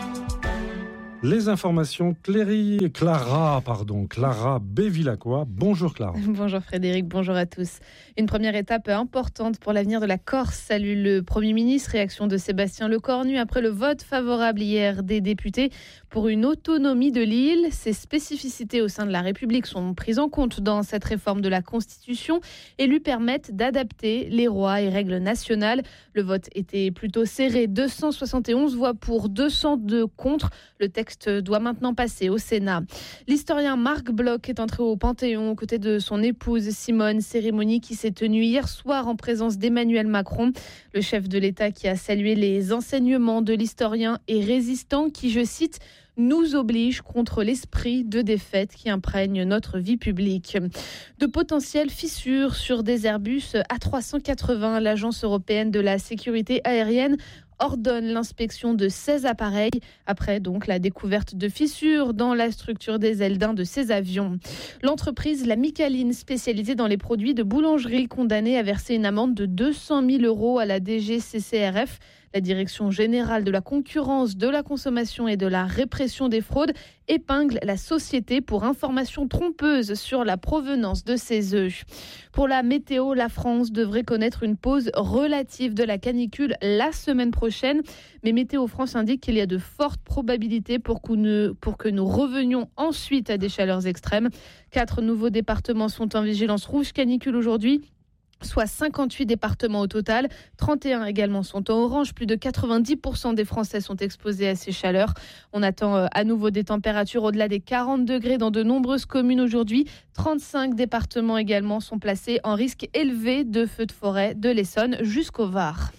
Les informations, Cléry, Clara, pardon, Clara Bévilacqua. Bonjour Clara. Bonjour Frédéric, bonjour à tous. Une première étape importante pour l'avenir de la Corse, salue le Premier ministre. Réaction de Sébastien Lecornu après le vote favorable hier des députés pour une autonomie de l'île. Ses spécificités au sein de la République sont prises en compte dans cette réforme de la Constitution et lui permettent d'adapter les lois et règles nationales. Le vote était plutôt serré, deux cent soixante et onze voix pour, deux cent deux contre. Le texte doit maintenant passer au Sénat. L'historien Marc Bloch est entré au Panthéon aux côtés de son épouse Simone, cérémonie qui s'est tenue hier soir en présence d'Emmanuel Macron, le chef de l'État qui a salué les enseignements de l'historien et résistant qui, je cite, nous oblige contre l'esprit de défaite qui imprègne notre vie publique. De potentielles fissures sur des Airbus A trois cent quatre-vingts, l'Agence européenne de la sécurité aérienne ordonne l'inspection de seize appareils après donc la découverte de fissures dans la structure des ailes d'un de ces avions. L'entreprise La Micaline, spécialisée dans les produits de boulangerie, condamnée à verser une amende de deux cent mille euros à la D G C C R F. La Direction générale de la concurrence, de la consommation et de la répression des fraudes épingle la société pour information trompeuse sur la provenance de ses œufs. Pour la météo, la France devrait connaître une pause relative de la canicule la semaine prochaine. Mais Météo France indique qu'il y a de fortes probabilités pour que nous, pour que nous revenions ensuite à des chaleurs extrêmes. Quatre nouveaux départements sont en vigilance rouge canicule aujourd'hui, soit cinquante-huit départements au total. trente et un également sont en orange. Plus de quatre-vingt-dix pour cent des Français sont exposés à ces chaleurs. On attend à nouveau des températures au-delà des quarante degrés dans de nombreuses communes aujourd'hui. trente-cinq départements également sont placés en risque élevé de feux de forêt de l'Essonne jusqu'au Var.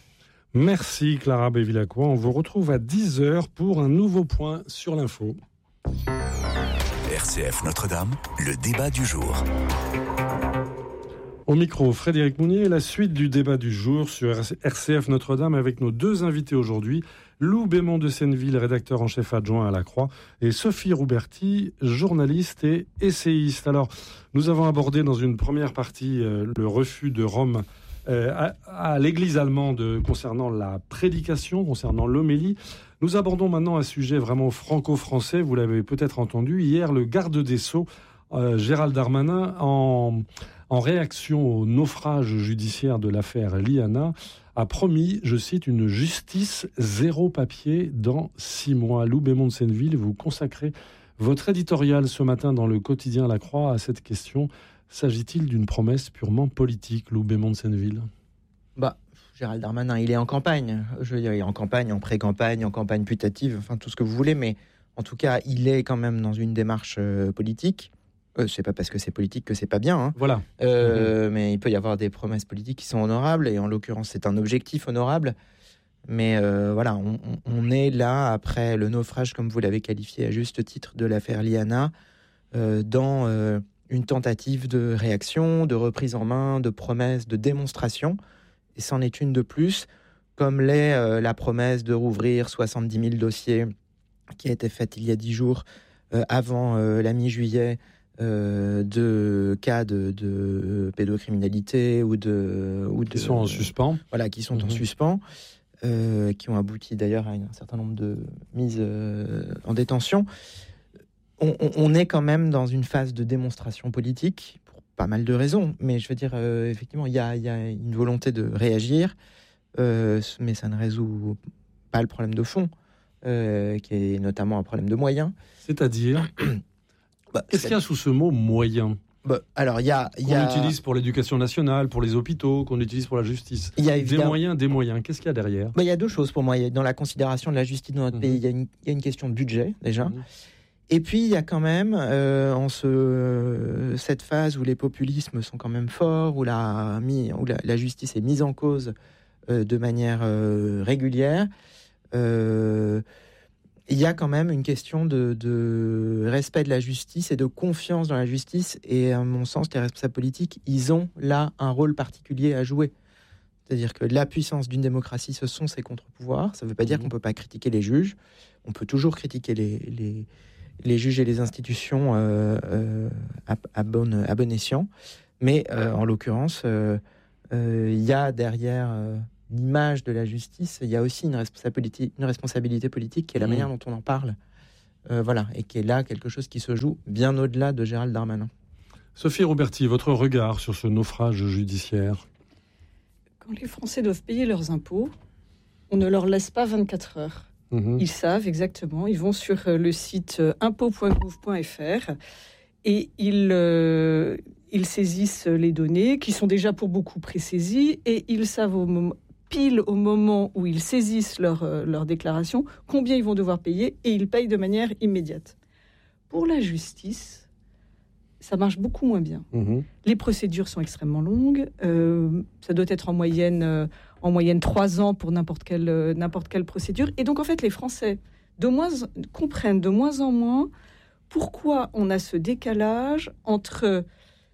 Merci Clara Bévilacqua. On vous retrouve à dix heures pour un nouveau point sur l'info. R C F Notre-Dame, le débat du jour. Au micro, Frédéric Mounier, la suite du débat du jour sur R C F Notre-Dame avec nos deux invités aujourd'hui, Lou Bémond de Senneville, rédacteur en chef adjoint à La Croix, et Sophie Rouberti, journaliste et essayiste. Alors, nous avons abordé dans une première partie euh, le refus de Rome euh, à, à l'église allemande concernant la prédication, concernant l'homélie. Nous abordons maintenant un sujet vraiment franco-français, vous l'avez peut-être entendu. Hier, le garde des Sceaux, euh, Gérald Darmanin, en... En réaction au naufrage judiciaire de l'affaire Liana, a promis, je cite, une justice zéro papier dans six mois. Lou Bémond de Senneville, vous consacrez votre éditorial ce matin dans le quotidien La Croix à cette question. S'agit-il d'une promesse purement politique, Lou Bémond de Senneville ? Bah, Gérald Darmanin, il est en campagne. Je veux dire, il est en campagne, en pré-campagne, en campagne putative, enfin tout ce que vous voulez, mais en tout cas, il est quand même dans une démarche euh, politique. Euh, c'est pas parce que c'est politique que c'est pas bien. Hein. Voilà. Euh, mmh. Mais il peut y avoir des promesses politiques qui sont honorables, et en l'occurrence, c'est un objectif honorable. Mais euh, voilà, on, on est là après le naufrage, comme vous l'avez qualifié à juste titre, de l'affaire Liana, euh, dans euh, une tentative de réaction, de reprise en main, de promesse, de démonstration. Et c'en est une de plus, comme l'est euh, la promesse de rouvrir soixante-dix mille dossiers qui a été faite il y a dix jours, euh, avant euh, la mi-juillet, Euh, de cas de, de pédocriminalité ou de, ou de... Qui sont en suspens. Voilà, qui sont mmh. en suspens, euh, qui ont abouti d'ailleurs à un certain nombre de mises euh, en détention. On, on, on est quand même dans une phase de démonstration politique, pour pas mal de raisons, mais je veux dire, euh, effectivement, il y a, y a une volonté de réagir, euh, mais ça ne résout pas le problème de fond, euh, qui est notamment un problème de moyens. C'est-à-dire Bah, Qu'est-ce qu'il y a sous ce mot moyen ? bah, Alors, il y a, y qu'on a... utilise pour l'éducation nationale, pour les hôpitaux, qu'on utilise pour la justice. Il y a évidemment... Des moyens, des moyens. Qu'est-ce qu'il y a derrière ? bah, Il y a deux choses pour moi. Dans la considération de la justice dans notre mmh. pays, il y, a une, il y a une question de budget, déjà. Mmh. Et puis, il y a quand même, euh, en ce, cette phase où les populismes sont quand même forts, où la, où la, la justice est mise en cause euh, de manière euh, régulière, euh, il y a quand même une question de, de respect de la justice et de confiance dans la justice. Et à mon sens, les responsables politiques, ils ont là un rôle particulier à jouer. C'est-à-dire que la puissance d'une démocratie, ce sont ses contre-pouvoirs. Ça ne veut pas dire qu'on ne peut pas critiquer les juges. On peut toujours critiquer les, les, les juges et les institutions euh, euh, à, à, bon, à bon escient. Mais euh, en l'occurrence, il euh, euh, y a derrière... Euh, l'image de la justice, il y a aussi une responsabilité, une responsabilité politique qui est la mmh. manière dont on en parle. Euh, voilà, et qui est là quelque chose qui se joue bien au-delà de Gérald Darmanin. Sophie Roberti, votre regard sur ce naufrage judiciaire? Quand les Français doivent payer leurs impôts, on ne leur laisse pas vingt-quatre heures. Mmh. Ils savent exactement, ils vont sur le site impôts point gouv point f r et ils, euh, ils saisissent les données qui sont déjà pour beaucoup pré-saisies et ils savent au moment, pile au moment où ils saisissent leur, euh, leur déclaration combien ils vont devoir payer et ils payent de manière immédiate. Pour la justice, ça marche beaucoup moins bien. Mmh. Les procédures sont extrêmement longues. Euh, ça doit être en moyenne, euh, en moyenne trois ans pour n'importe quelle, euh, n'importe quelle procédure. Et donc, en fait, les Français de moins, comprennent de moins en moins pourquoi on a ce décalage entre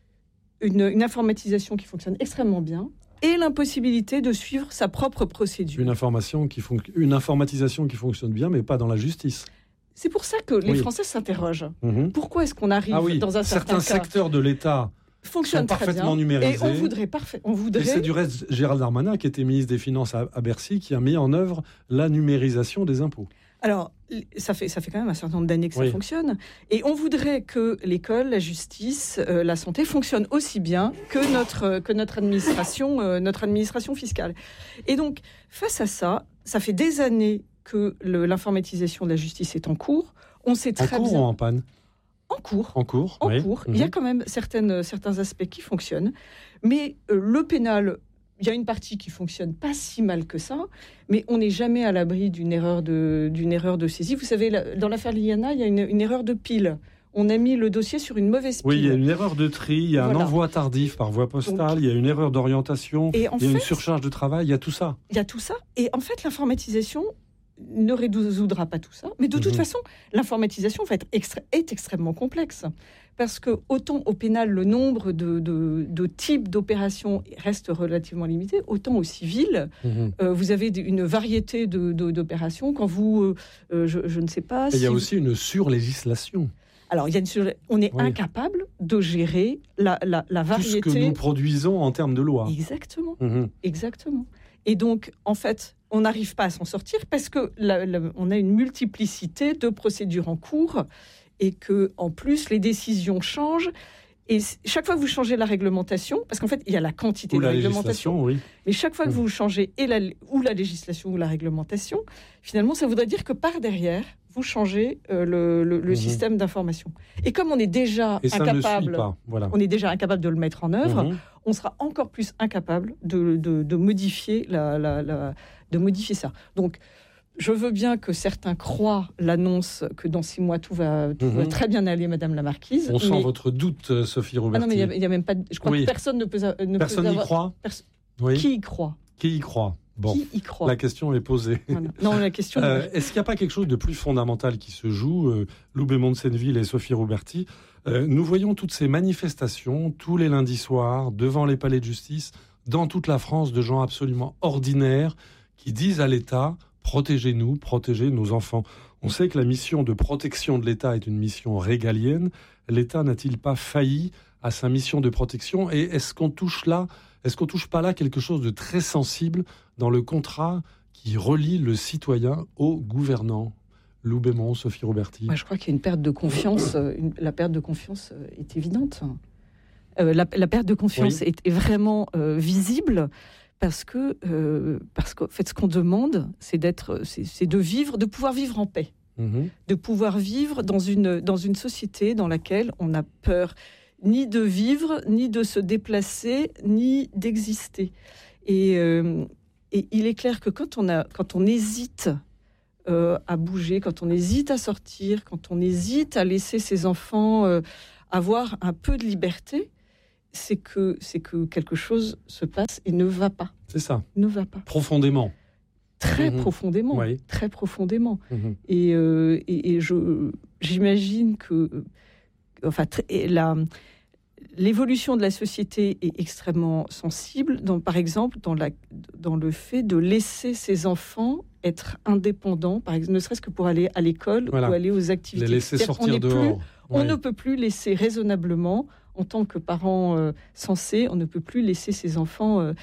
une, une informatisation qui fonctionne extrêmement bien et l'impossibilité de suivre sa propre procédure. Une, information qui fon- une informatisation qui fonctionne bien, mais pas dans la justice. C'est pour ça que les oui. Français s'interrogent. Mmh. Pourquoi est-ce qu'on arrive ah oui, dans un certain certains cas secteurs de l'État fonctionnent sont parfaitement très bien, numérisés. Et on voudrait parfait. On voudrait. Et c'est du reste Gérald Darmanin, qui était ministre des Finances à, à Bercy, qui a mis en œuvre la numérisation des impôts. Alors, ça fait, ça fait quand même un certain nombre d'années que ça oui. fonctionne. Et on voudrait que l'école, la justice, euh, la santé fonctionnent aussi bien que notre, que notre, administration, euh, notre administration fiscale. Et donc, face à ça, ça fait des années que le, l'informatisation de la justice est en cours. On sait très en cours bien... ou en panne? En cours. En cours, En oui. cours. Mmh. Il y a quand même certaines, certains aspects qui fonctionnent. Mais euh, le pénal... Il y a une partie qui fonctionne pas si mal que ça, mais on n'est jamais à l'abri d'une erreur de, d'une erreur de saisie. Vous savez, dans l'affaire Liliana, il y a une, une erreur de pile. On a mis le dossier sur une mauvaise pile. Oui, il y a une erreur de tri, il y a voilà. un envoi tardif par voie postale, donc, il y a une erreur d'orientation, il y a fait, une surcharge de travail, il y a tout ça. Il y a tout ça. Et en fait, l'informatisation ne résoudra pas tout ça. Mais de toute mmh. façon, l'informatisation va être extra- est extrêmement complexe. Parce que autant au pénal, le nombre de, de, de types d'opérations reste relativement limité, autant au civil, mmh. euh, vous avez une variété de, de, d'opérations. Quand vous, euh, je, je ne sais pas... Et si il y a vous... aussi une surlégislation. Alors, il y a une sur... on est oui. incapable de gérer la, la, la variété... Tout ce que nous produisons en termes de loi. Exactement, mmh. exactement. Et donc, en fait, on n'arrive pas à s'en sortir parce que la, la, on a une multiplicité de procédures en cours et que, en plus, les décisions changent. Et chaque fois que vous changez la réglementation, parce qu'en fait, il y a la quantité ou de la réglementation, oui. mais chaque fois que vous changez et la, ou la législation ou la réglementation, finalement, ça voudrait dire que par derrière, vous changez euh, le, le, le mmh. système d'information. Et comme on est déjà et ça incapable, ne suit pas. Voilà. on est déjà incapable de le mettre en œuvre, mmh. on sera encore plus incapable de, de, de modifier la, la, la, de modifier ça. Donc, je veux bien que certains croient l'annonce que dans six mois tout va, tout mmh. va très bien aller, Madame la Marquise. On mais... sent votre doute, Sophie Roberti. Ah non, mais il n'y a, a même pas. Je crois oui. que personne ne peut. Ne personne n'y croit. Perso... Oui. Qui y croit Qui y croit Bon, Qui y croit la question est posée. Voilà. Non, la question. euh, est-ce qu'il n'y a pas quelque chose de plus fondamental qui se joue, euh, Loubet Monsenneville et Sophie Roberti euh, Nous voyons toutes ces manifestations tous les lundis soirs devant les palais de justice dans toute la France de gens absolument ordinaires qui disent à l'État: protégez-nous, protégez nos enfants. On sait que la mission de protection de l'État est une mission régalienne. L'État n'a-t-il pas failli à sa mission de protection? Et est-ce qu'on touche là, est-ce qu'on touche pas là quelque chose de très sensible dans le contrat qui relie le citoyen au gouvernant? Lou Bémont, Sophie Roberti. Moi, je crois qu'il y a une perte de confiance. Une, la perte de confiance est évidente. Euh, la, la perte de confiance oui. est, est vraiment euh, visible. Parce que, euh, parce qu'en fait, ce qu'on demande, c'est d'être, c'est, c'est de vivre, de pouvoir vivre en paix, mmh. de pouvoir vivre dans une dans une société dans laquelle on n'a peur ni de vivre, ni de se déplacer, ni d'exister. Et, euh, et il est clair que quand on a, quand on hésite euh, à bouger, quand on hésite à sortir, quand on hésite à laisser ses enfants euh, avoir un peu de liberté, c'est que, c'est que quelque chose se passe et ne va pas. C'est ça. Ne va pas. Profondément. Très mmh. profondément. Oui. Très profondément. Mmh. Et, euh, et, et je, j'imagine que enfin, la, l'évolution de la société est extrêmement sensible, dans, par exemple, dans, la, dans le fait de laisser ses enfants être indépendants, par exemple, ne serait-ce que pour aller à l'école voilà. ou aller aux activités. Les laisser sortir on dehors. Plus, on ouais. ne peut plus laisser raisonnablement, en tant que parents euh, sensés, on ne peut plus laisser ses enfants... Euh,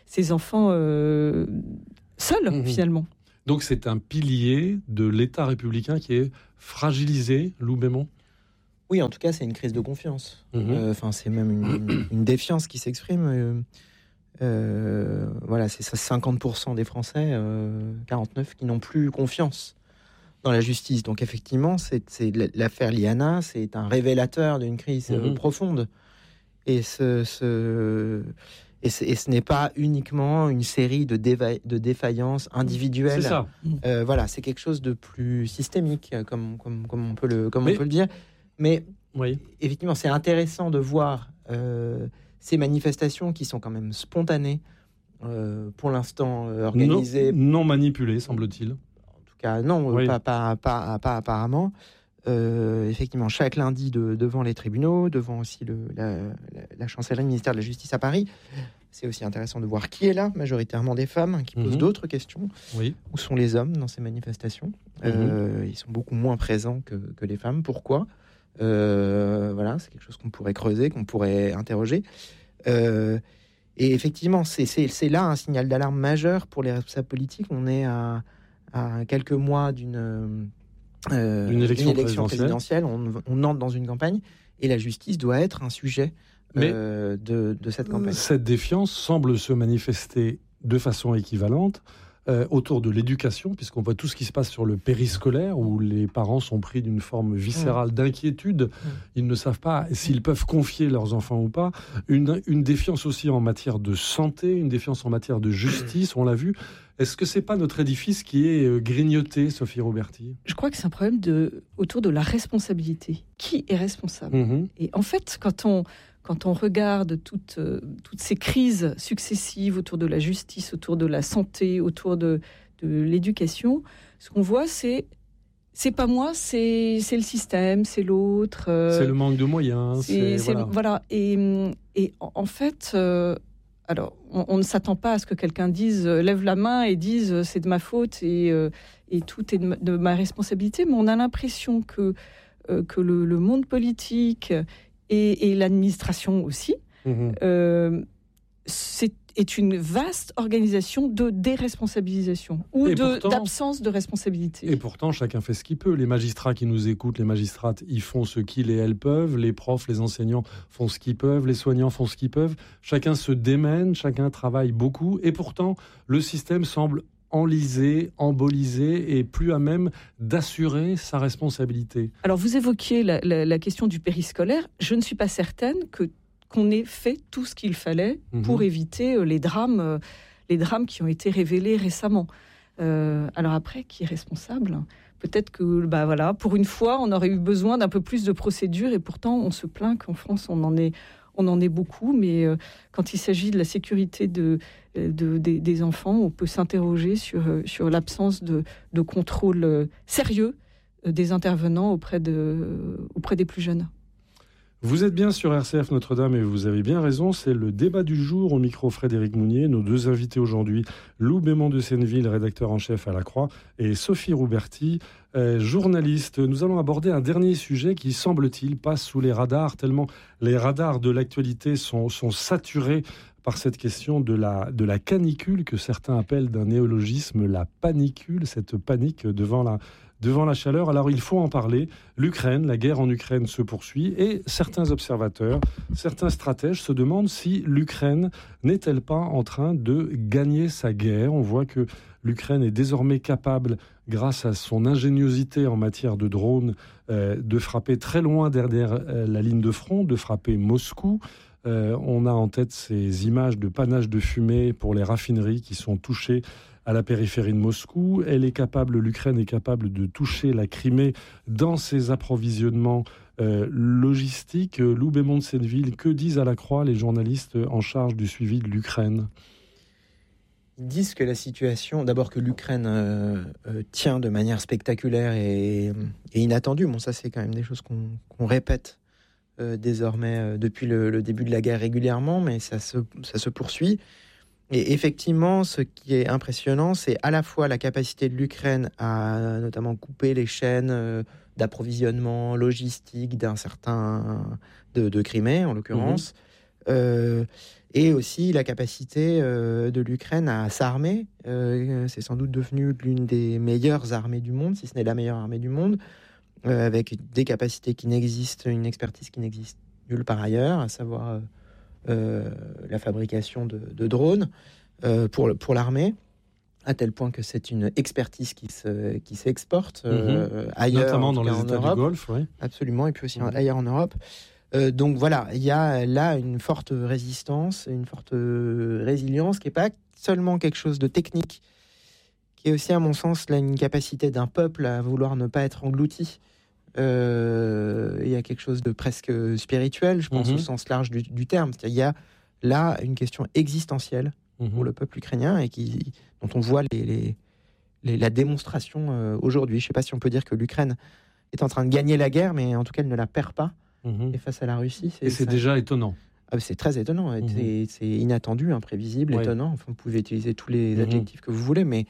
ces enfants euh, seuls, mmh. finalement. Donc c'est un pilier de l'État républicain qui est fragilisé, Lou Bémond ? Oui, en tout cas, c'est une crise de confiance. Enfin, mmh. euh, c'est même une, une, une défiance qui s'exprime. Euh, euh, voilà, c'est ça, cinquante pour cent des Français, euh, quarante-neuf, qui n'ont plus confiance dans la justice. Donc effectivement, c'est, c'est l'affaire Liana, c'est un révélateur d'une crise mmh. profonde. Et ce, ce, et, ce, et ce n'est pas uniquement une série de, déva- de défaillances individuelles. C'est ça. Euh, voilà, c'est quelque chose de plus systémique, comme, comme, comme on peut le, comme Mais... on peut le dire. Mais oui. effectivement, c'est intéressant de voir euh, ces manifestations qui sont quand même spontanées, euh, pour l'instant euh, organisées. Non, non manipulées, semble-t-il. En tout cas, non, oui. pas, pas, pas, pas apparemment. Euh, effectivement, chaque lundi de, devant les tribunaux, devant aussi le, la, la, la chancellerie ministère de la Justice à Paris. C'est aussi intéressant de voir qui est là, majoritairement des femmes, qui posent mmh. d'autres questions. Oui. Où sont les hommes dans ces manifestations ? mmh. euh, Ils sont beaucoup moins présents que, que les femmes. Pourquoi ? Euh, voilà, c'est quelque chose qu'on pourrait creuser, qu'on pourrait interroger. Euh, et effectivement, c'est, c'est, c'est là un signal d'alarme majeur pour les responsables politiques. On est à, à quelques mois d'une, euh, d'une élection, d'une élection présidentielle. présidentielle. On, on entre dans une campagne et la justice doit être un sujet euh, de, de cette campagne. Cette défiance semble se manifester de façon équivalente Euh, autour de l'éducation, puisqu'on voit tout ce qui se passe sur le périscolaire, où les parents sont pris d'une forme viscérale d'inquiétude. Mmh. Ils ne savent pas s'ils peuvent confier leurs enfants ou pas. Une, une défiance aussi en matière de santé, une défiance en matière de justice, on l'a vu. Est-ce que c'est pas notre édifice qui est grignoté, Sophie Roberti ? Je crois que c'est un problème de, autour de la responsabilité. Qui est responsable ? mmh. Et en fait, quand on... Quand on regarde toutes, euh, toutes ces crises successives autour de la justice, autour de la santé, autour de, de l'éducation, ce qu'on voit, c'est c'est pas moi, c'est, c'est le système, c'est l'autre. Euh, c'est le manque de moyens. C'est, c'est, voilà. voilà. Et, et en fait, euh, alors, on, on ne s'attend pas à ce que quelqu'un dise, euh, lève la main et dise euh, c'est de ma faute et, euh, et tout est de ma, de ma responsabilité, mais on a l'impression que, euh, que le, le monde politique Et, et l'administration aussi, mmh. euh, c'est, est une vaste organisation de déresponsabilisation ou de, pourtant, d'absence de responsabilité. Et pourtant, chacun fait ce qu'il peut. Les magistrats qui nous écoutent, les magistrates, ils font ce qu'ils et elles peuvent. Les profs, les enseignants font ce qu'ils peuvent. Les soignants font ce qu'ils peuvent. Chacun se démène, chacun travaille beaucoup. Et pourtant, le système semble enlisé, embolisé et plus à même d'assurer sa responsabilité. Alors vous évoquiez la, la, la question du périscolaire. Je ne suis pas certaine que, qu'on ait fait tout ce qu'il fallait mmh. pour éviter les drames, les drames qui ont été révélés récemment. Euh, alors après, qui est responsable ? Peut-être que bah voilà, pour une fois, on aurait eu besoin d'un peu plus de procédures et pourtant on se plaint qu'en France, on en est... On en est beaucoup, mais euh, quand il s'agit de la sécurité de, de, de, des enfants, on peut s'interroger sur, sur l'absence de, de contrôle euh, sérieux euh, des intervenants auprès, de, auprès des plus jeunes. Vous êtes bien sur R C F Notre-Dame et vous avez bien raison, c'est le débat du jour au micro Frédéric Mounier. Nos deux invités aujourd'hui, Lou Bémond de Senneville, rédacteur en chef à La Croix, et Sophie Roberti, euh, journaliste. Nous allons aborder un dernier sujet qui, semble-t-il, passe sous les radars, tellement les radars de l'actualité sont, sont saturés par cette question de la, de la canicule, que certains appellent d'un néologisme la panicule, cette panique devant la... devant la chaleur. Alors il faut en parler. L'Ukraine, la guerre en Ukraine se poursuit et certains observateurs, certains stratèges se demandent si l'Ukraine n'est-elle pas en train de gagner sa guerre. On voit que l'Ukraine est désormais capable, grâce à son ingéniosité en matière de drones, euh, de frapper très loin derrière euh, la ligne de front, de frapper Moscou. Euh, on a en tête ces images de panache de fumée pour les raffineries qui sont touchées à la périphérie de Moscou. Elle est capable, l'Ukraine est capable de toucher la Crimée dans ses approvisionnements euh, logistiques. Lou Bémond de Senneville, que disent à la Croix les journalistes en charge du suivi de l'Ukraine ? Ils disent que la situation, d'abord que l'Ukraine euh, euh, tient de manière spectaculaire et, et inattendue. Bon, ça c'est quand même des choses qu'on, qu'on répète euh, désormais euh, depuis le, le début de la guerre régulièrement, mais ça se, ça se poursuit. Et effectivement, ce qui est impressionnant, c'est à la fois la capacité de l'Ukraine à notamment couper les chaînes d'approvisionnement logistique d'un certain de, de Crimée, en l'occurrence, mmh. Euh, et aussi la capacité euh, de l'Ukraine à s'armer. Euh, c'est sans doute devenu l'une des meilleures armées du monde, si ce n'est la meilleure armée du monde, euh, avec des capacités qui n'existent, une expertise qui n'existe nulle part ailleurs, à savoir euh, la fabrication de, de drones euh, pour, pour l'armée, à tel point que c'est une expertise qui, se, qui s'exporte euh, mmh. ailleurs, notamment dans les en États Europe. du Golfe, oui. Absolument, et puis aussi mmh. ailleurs en Europe. Euh, donc voilà, il y a là une forte résistance, une forte résilience qui n'est pas seulement quelque chose de technique, qui est aussi, à mon sens, là, une capacité d'un peuple à vouloir ne pas être englouti. Euh, il y a quelque chose de presque spirituel, je pense, mmh. au sens large du, du terme. C'est-à-dire, il y a là une question existentielle mmh. pour le peuple ukrainien et qui, dont on voit les, les, les, la démonstration euh, aujourd'hui. Je ne sais pas si on peut dire que l'Ukraine est en train de gagner la guerre, mais en tout cas, elle ne la perd pas. Mmh. Et face à la Russie, c'est, et c'est ça... déjà étonnant. Ah, c'est très étonnant, mmh. c'est, c'est inattendu, imprévisible, ouais. étonnant. Enfin, vous pouvez utiliser tous les mmh. adjectifs que vous voulez, mais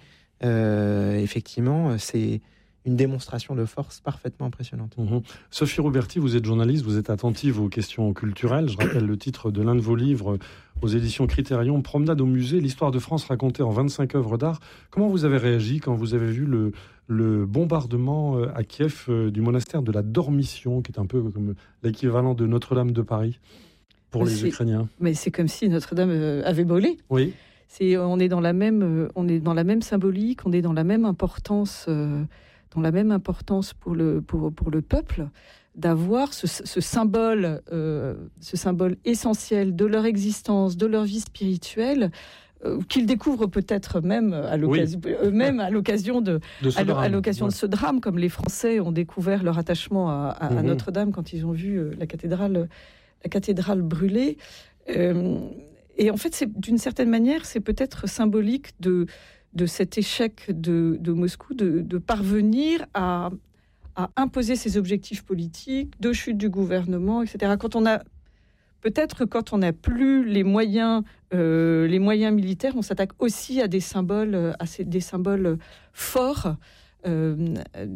euh, effectivement, c'est une démonstration de force parfaitement impressionnante. Mmh. Sophie Roberti, vous êtes journaliste, vous êtes attentive aux questions culturelles. Je rappelle le titre de l'un de vos livres aux éditions Critérion, Promenade au musée, l'histoire de France racontée en vingt-cinq œuvres d'art. Comment vous avez réagi quand vous avez vu le, le bombardement à Kiev du monastère de la Dormition, qui est un peu comme l'équivalent de Notre-Dame de Paris pour mais les c'est, Ukrainiens? Mais c'est comme si Notre-Dame avait volé. Oui. C'est, on est dans la même, on est dans la même symbolique, on est dans la même importance, euh, dans la même importance pour le pour pour le peuple, d'avoir ce, ce symbole, euh, ce symbole essentiel de leur existence, de leur vie spirituelle, euh, qu'ils découvrent peut-être même à l'occasion, oui. eux-mêmes à l'occasion de, de à, drame, à l'occasion ouais. de ce drame, comme les Français ont découvert leur attachement à, à, mmh. à Notre-Dame quand ils ont vu euh, la cathédrale, la cathédrale brûlée. Euh, et en fait, c'est, d'une certaine manière, c'est peut-être symbolique de de cet échec de, de Moscou de, de parvenir à à imposer ses objectifs politiques, de chute du gouvernement, et cetera. Quand on a, peut-être quand on n'a plus les moyens, euh, les moyens militaires, on s'attaque aussi à des symboles, à ces, des symboles forts euh,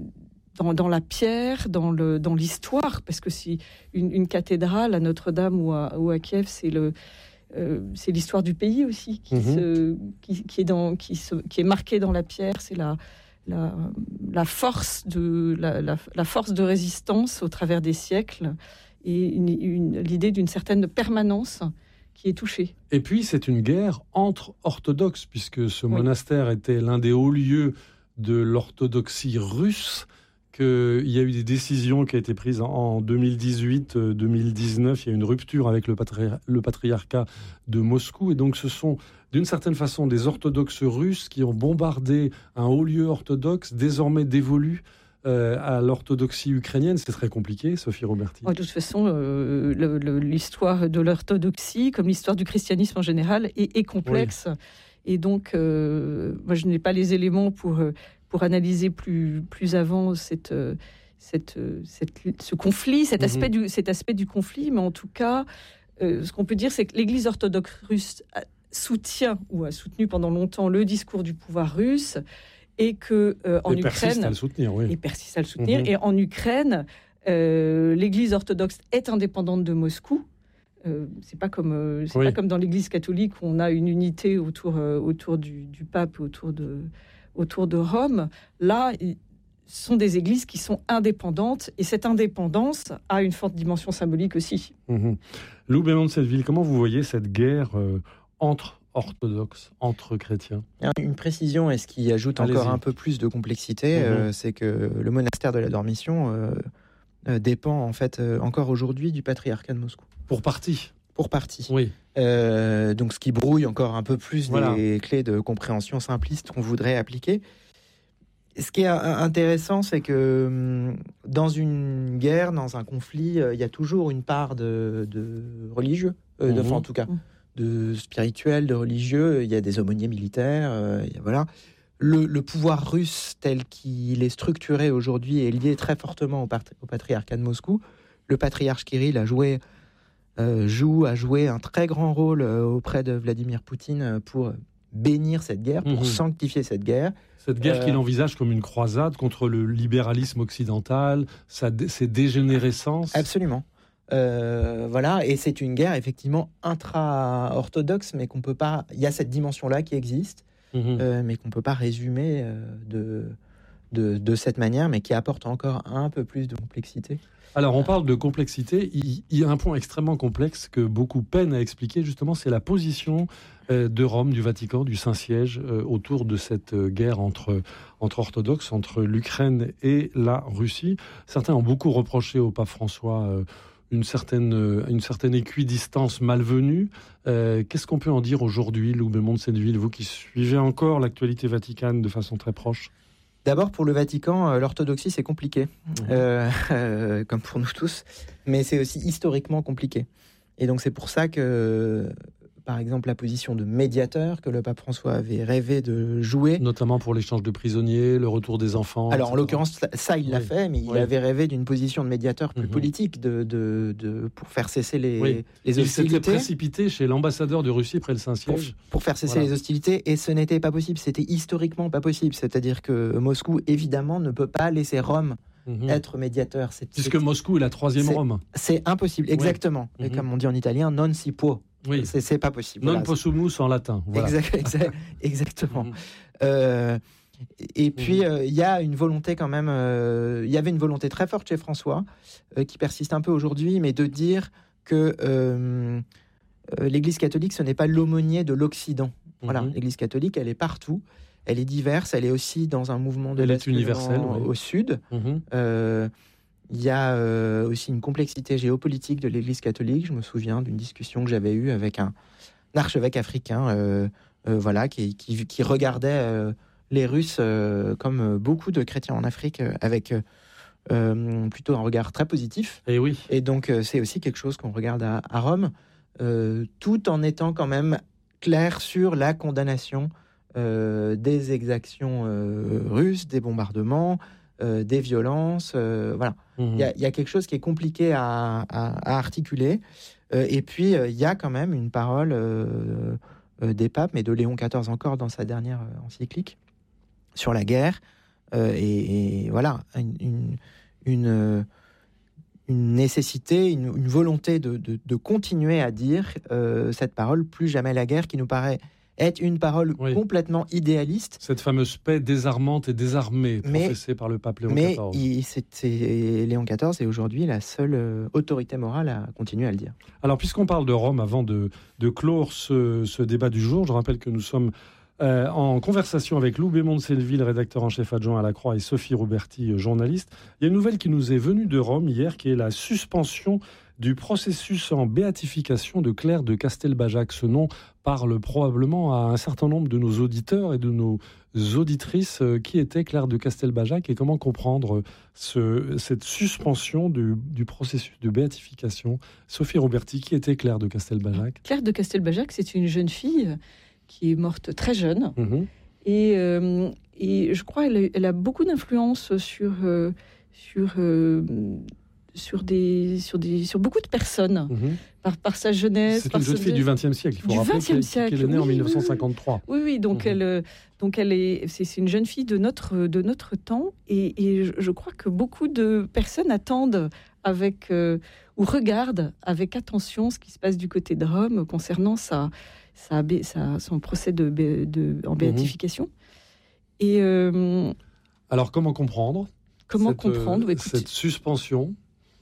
dans, dans la pierre, dans, le, dans l'histoire, parce que si une, une cathédrale à Notre-Dame ou à, ou à Kiev, c'est le Euh, c'est l'histoire du pays aussi qui, mmh. se, qui, qui, est dans, qui, se, qui est marquée dans la pierre. C'est la, la, la, force, de, la, la, la force de résistance au travers des siècles et une, une, l'idée d'une certaine permanence qui est touchée. Et puis, c'est une guerre entre orthodoxes, puisque ce oui. monastère était l'un des hauts lieux de l'orthodoxie russe, qu'il y a eu des décisions qui ont été prises en deux mille dix-huit deux mille dix-neuf. Il y a eu une rupture avec le, patri- le patriarcat de Moscou. Et donc, ce sont, d'une certaine façon, des orthodoxes russes qui ont bombardé un haut lieu orthodoxe, désormais dévolu euh, à l'orthodoxie ukrainienne. C'est très compliqué, Sophie Roberti. De toute façon, euh, le, le, l'histoire de l'orthodoxie, comme l'histoire du christianisme en général, est, est complexe. Oui. Et donc, euh, moi, je n'ai pas les éléments pour... Euh, pour analyser plus, plus avant cette, cette, cette, ce conflit, cet aspect, mmh. du, cet aspect du conflit. Mais en tout cas, euh, ce qu'on peut dire, c'est que l'Église orthodoxe russe soutient, ou a soutenu pendant longtemps, le discours du pouvoir russe, et que euh, en et Ukraine... persiste à le soutenir, oui. Et persiste à le soutenir. Mmh. Et en Ukraine, euh, l'Église orthodoxe est indépendante de Moscou. Euh, c'est pas comme euh, c'est oui. pas comme dans l'Église catholique où on a une unité autour, euh, autour du, du pape, autour de... autour de Rome. Là, ce sont des églises qui sont indépendantes, et cette indépendance a une forte dimension symbolique aussi. Mmh. Lou Bémond de Setteville, comment vous voyez cette guerre euh, entre orthodoxes, entre chrétiens? Une précision, et ce qui ajoute Allez-y. encore un peu plus de complexité, mmh. euh, c'est que le monastère de la Dormition euh, euh, dépend en fait euh, encore aujourd'hui du patriarcat de Moscou. Pour partie Pour partie. Oui. Euh, donc, ce qui brouille encore un peu plus voilà. les clés de compréhension simplistes qu'on voudrait appliquer. Ce qui est intéressant, c'est que dans une guerre, dans un conflit, il y a toujours une part de, de religieux, euh, de, mmh. enfin, en tout cas, de spirituel, de religieux. Il y a des aumôniers militaires. Euh, il y a, voilà. Le, le pouvoir russe tel qu'il est structuré aujourd'hui est lié très fortement au, part- au patriarcat de Moscou. Le patriarche Kirill a joué Euh, joue, a joué un très grand rôle euh, auprès de Vladimir Poutine pour bénir cette guerre, pour mmh. sanctifier cette guerre. Cette guerre euh, qu'il envisage comme une croisade contre le libéralisme occidental, sa, ses dégénérescences. Absolument. Euh, voilà, et c'est une guerre effectivement intra-orthodoxe, mais qu'on peut pas. Il y a cette dimension-là qui existe, mmh. euh, mais qu'on peut pas résumer euh, de, de de cette manière, mais qui apporte encore un peu plus de complexité. Alors, on parle de complexité. Il, il y a un point extrêmement complexe que beaucoup peinent à expliquer, justement, c'est la position euh, de Rome, du Vatican, du Saint-Siège, euh, autour de cette euh, guerre entre, entre orthodoxes, entre l'Ukraine et la Russie. Certains ont beaucoup reproché au pape François euh, une certaine, euh, une certaine équidistance malvenue. Euh, qu'est-ce qu'on peut en dire aujourd'hui, Lou Bémond de Senneville, vous qui suivez encore l'actualité vaticane de façon très proche? D'abord, pour le Vatican, l'orthodoxie, c'est compliqué, mmh. euh, euh, comme pour nous tous, mais c'est aussi historiquement compliqué. Et donc, c'est pour ça que, par exemple, la position de médiateur que le pape François avait rêvé de jouer... Notamment pour l'échange de prisonniers, le retour des enfants... Alors, et cetera. En l'occurrence, ça, ça il l'a oui. fait, mais il oui. avait rêvé d'une position de médiateur plus mmh. politique de, de, de, pour faire cesser les, oui. les hostilités. Il s'était précipité chez l'ambassadeur de Russie près le Saint-Siège. Pour, pour faire cesser voilà. les hostilités, et ce n'était pas possible, c'était historiquement pas possible. C'est-à-dire que Moscou, évidemment, ne peut pas laisser Rome Mmh. être médiateur. C'est, Puisque c'est, Moscou est la troisième c'est, Rome. C'est impossible, exactement. Oui. Et mmh. comme on dit en italien, non si può. Oui. C'est, c'est pas possible. Non voilà. possumus en latin. Voilà. Exact, exact, exactement. Mmh. Euh, et puis, il mmh. euh, y a une volonté quand même, il euh, y avait une volonté très forte chez François, euh, qui persiste un peu aujourd'hui, mais de dire que euh, euh, l'Église catholique, ce n'est pas l'aumônier de l'Occident. Mmh. Voilà, l'Église catholique, elle est partout. Elle est diverse, elle est aussi dans un mouvement de basculement universel, oui. au sud. Il mmh. euh, y a euh, aussi une complexité géopolitique de l'Église catholique. Je me souviens d'une discussion que j'avais eue avec un, un archevêque africain, euh, euh, voilà, qui, qui, qui regardait euh, les Russes euh, comme beaucoup de chrétiens en Afrique, euh, avec euh, plutôt un regard très positif. Et oui. Et donc euh, c'est aussi quelque chose qu'on regarde à, à Rome, euh, tout en étant quand même clair sur la condamnation Euh, des exactions euh, russes, des bombardements, euh, des violences. Euh, voilà. Il mmh. y, y a quelque chose qui est compliqué à, à, à articuler. Euh, et puis, il euh, y a quand même une parole euh, euh, des papes, mais de Léon quatorze encore dans sa dernière euh, encyclique, sur la guerre. Euh, et, et voilà, une, une, une, une nécessité, une, une volonté de, de, de continuer à dire euh, cette parole, plus jamais la guerre, qui nous paraît est une parole oui. complètement idéaliste. Cette fameuse paix désarmante et désarmée professée mais, par le pape Léon mais quatorze. Mais c'est, c'est, Léon quatorze est aujourd'hui la seule euh, autorité morale à continuer à le dire. Alors, puisqu'on parle de Rome, avant de, de clore ce, ce débat du jour, je rappelle que nous sommes euh, en conversation avec Lou Bémond de Senneville, rédacteur en chef adjoint à La Croix, et Sophie Roberti, journaliste. Il y a une nouvelle qui nous est venue de Rome hier, qui est la suspension du processus en béatification de Claire de Castelbajac. Ce nom parle probablement à un certain nombre de nos auditeurs et de nos auditrices. Qui était Claire de Castelbajac et comment comprendre ce, cette suspension du, du processus de béatification? Sophie Roberti, qui était Claire de Castelbajac? Claire de Castelbajac, c'est une jeune fille qui est morte très jeune. Mmh. Et, euh, et je crois qu'elle elle a beaucoup d'influence sur... Euh, sur euh, Sur, des, sur, des, sur beaucoup de personnes, mmh. par, par sa jeunesse. C'est par une jeune fille du vingtième siècle, il faut rappeler qu'elle, qu'elle est née oui, en dix-neuf cent cinquante-trois. Oui, oui, donc, mmh. elle, donc elle est, c'est, c'est une jeune fille de notre, de notre temps, et, et je, je crois que beaucoup de personnes attendent avec, euh, ou regardent avec attention ce qui se passe du côté de Rome concernant sa, sa, sa, son procès de, de, en béatification. Mmh. Et, euh, Alors, comment comprendre Comment cette, comprendre Écoute, cette suspension?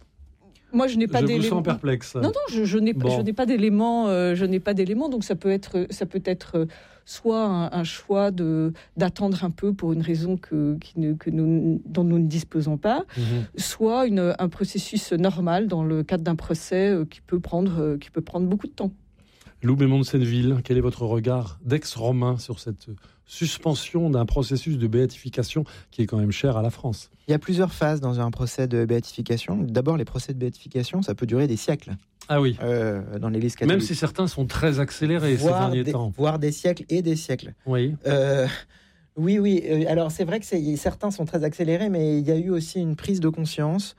Moi, je n'ai pas je d'éléments. Je vous sens perplexe. Non, non, je, je, n'ai, bon. je n'ai pas d'éléments. Euh, je n'ai pas d'éléments, donc ça peut être, ça peut être soit un, un choix de d'attendre un peu pour une raison que, qui ne, que nous, dont nous ne disposons pas, mm-hmm. soit une, un processus normal dans le cadre d'un procès euh, qui peut prendre, euh, qui peut prendre beaucoup de temps. Lou Bémond de Senneville, quel est votre regard d'ex-romain sur cette suspension d'un processus de béatification qui est quand même cher à la France? Il y a plusieurs phases dans un procès de béatification. D'abord, les procès de béatification, ça peut durer des siècles. Ah oui. Euh, dans l'Église catholique. Même si certains sont très accélérés voire ces derniers des, temps. Voire des siècles et des siècles. Oui. Euh, oui, oui. Alors, c'est vrai que c'est, certains sont très accélérés, mais il y a eu aussi une prise de conscience.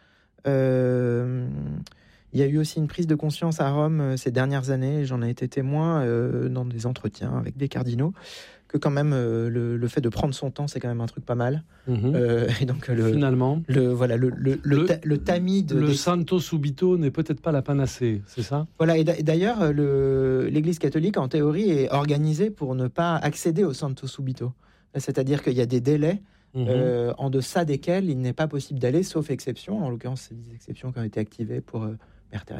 Euh, il y a eu aussi une prise de conscience à Rome ces dernières années. J'en ai été témoin euh, dans des entretiens avec des cardinaux, que quand même euh, le, le fait de prendre son temps, c'est quand même un truc pas mal. Mmh. Euh, et donc le, Finalement, le voilà le le, le, le, ta, le tamis de le des... Santo Subito n'est peut-être pas la panacée, c'est ça? Voilà, et d'ailleurs, le, l'Église catholique, en théorie, est organisée pour ne pas accéder au Santo Subito. C'est-à-dire qu'il y a des délais mmh. euh, en deçà desquels il n'est pas possible d'aller, sauf exception. En l'occurrence, c'est des exceptions qui ont été activées pour euh, Mère Teresa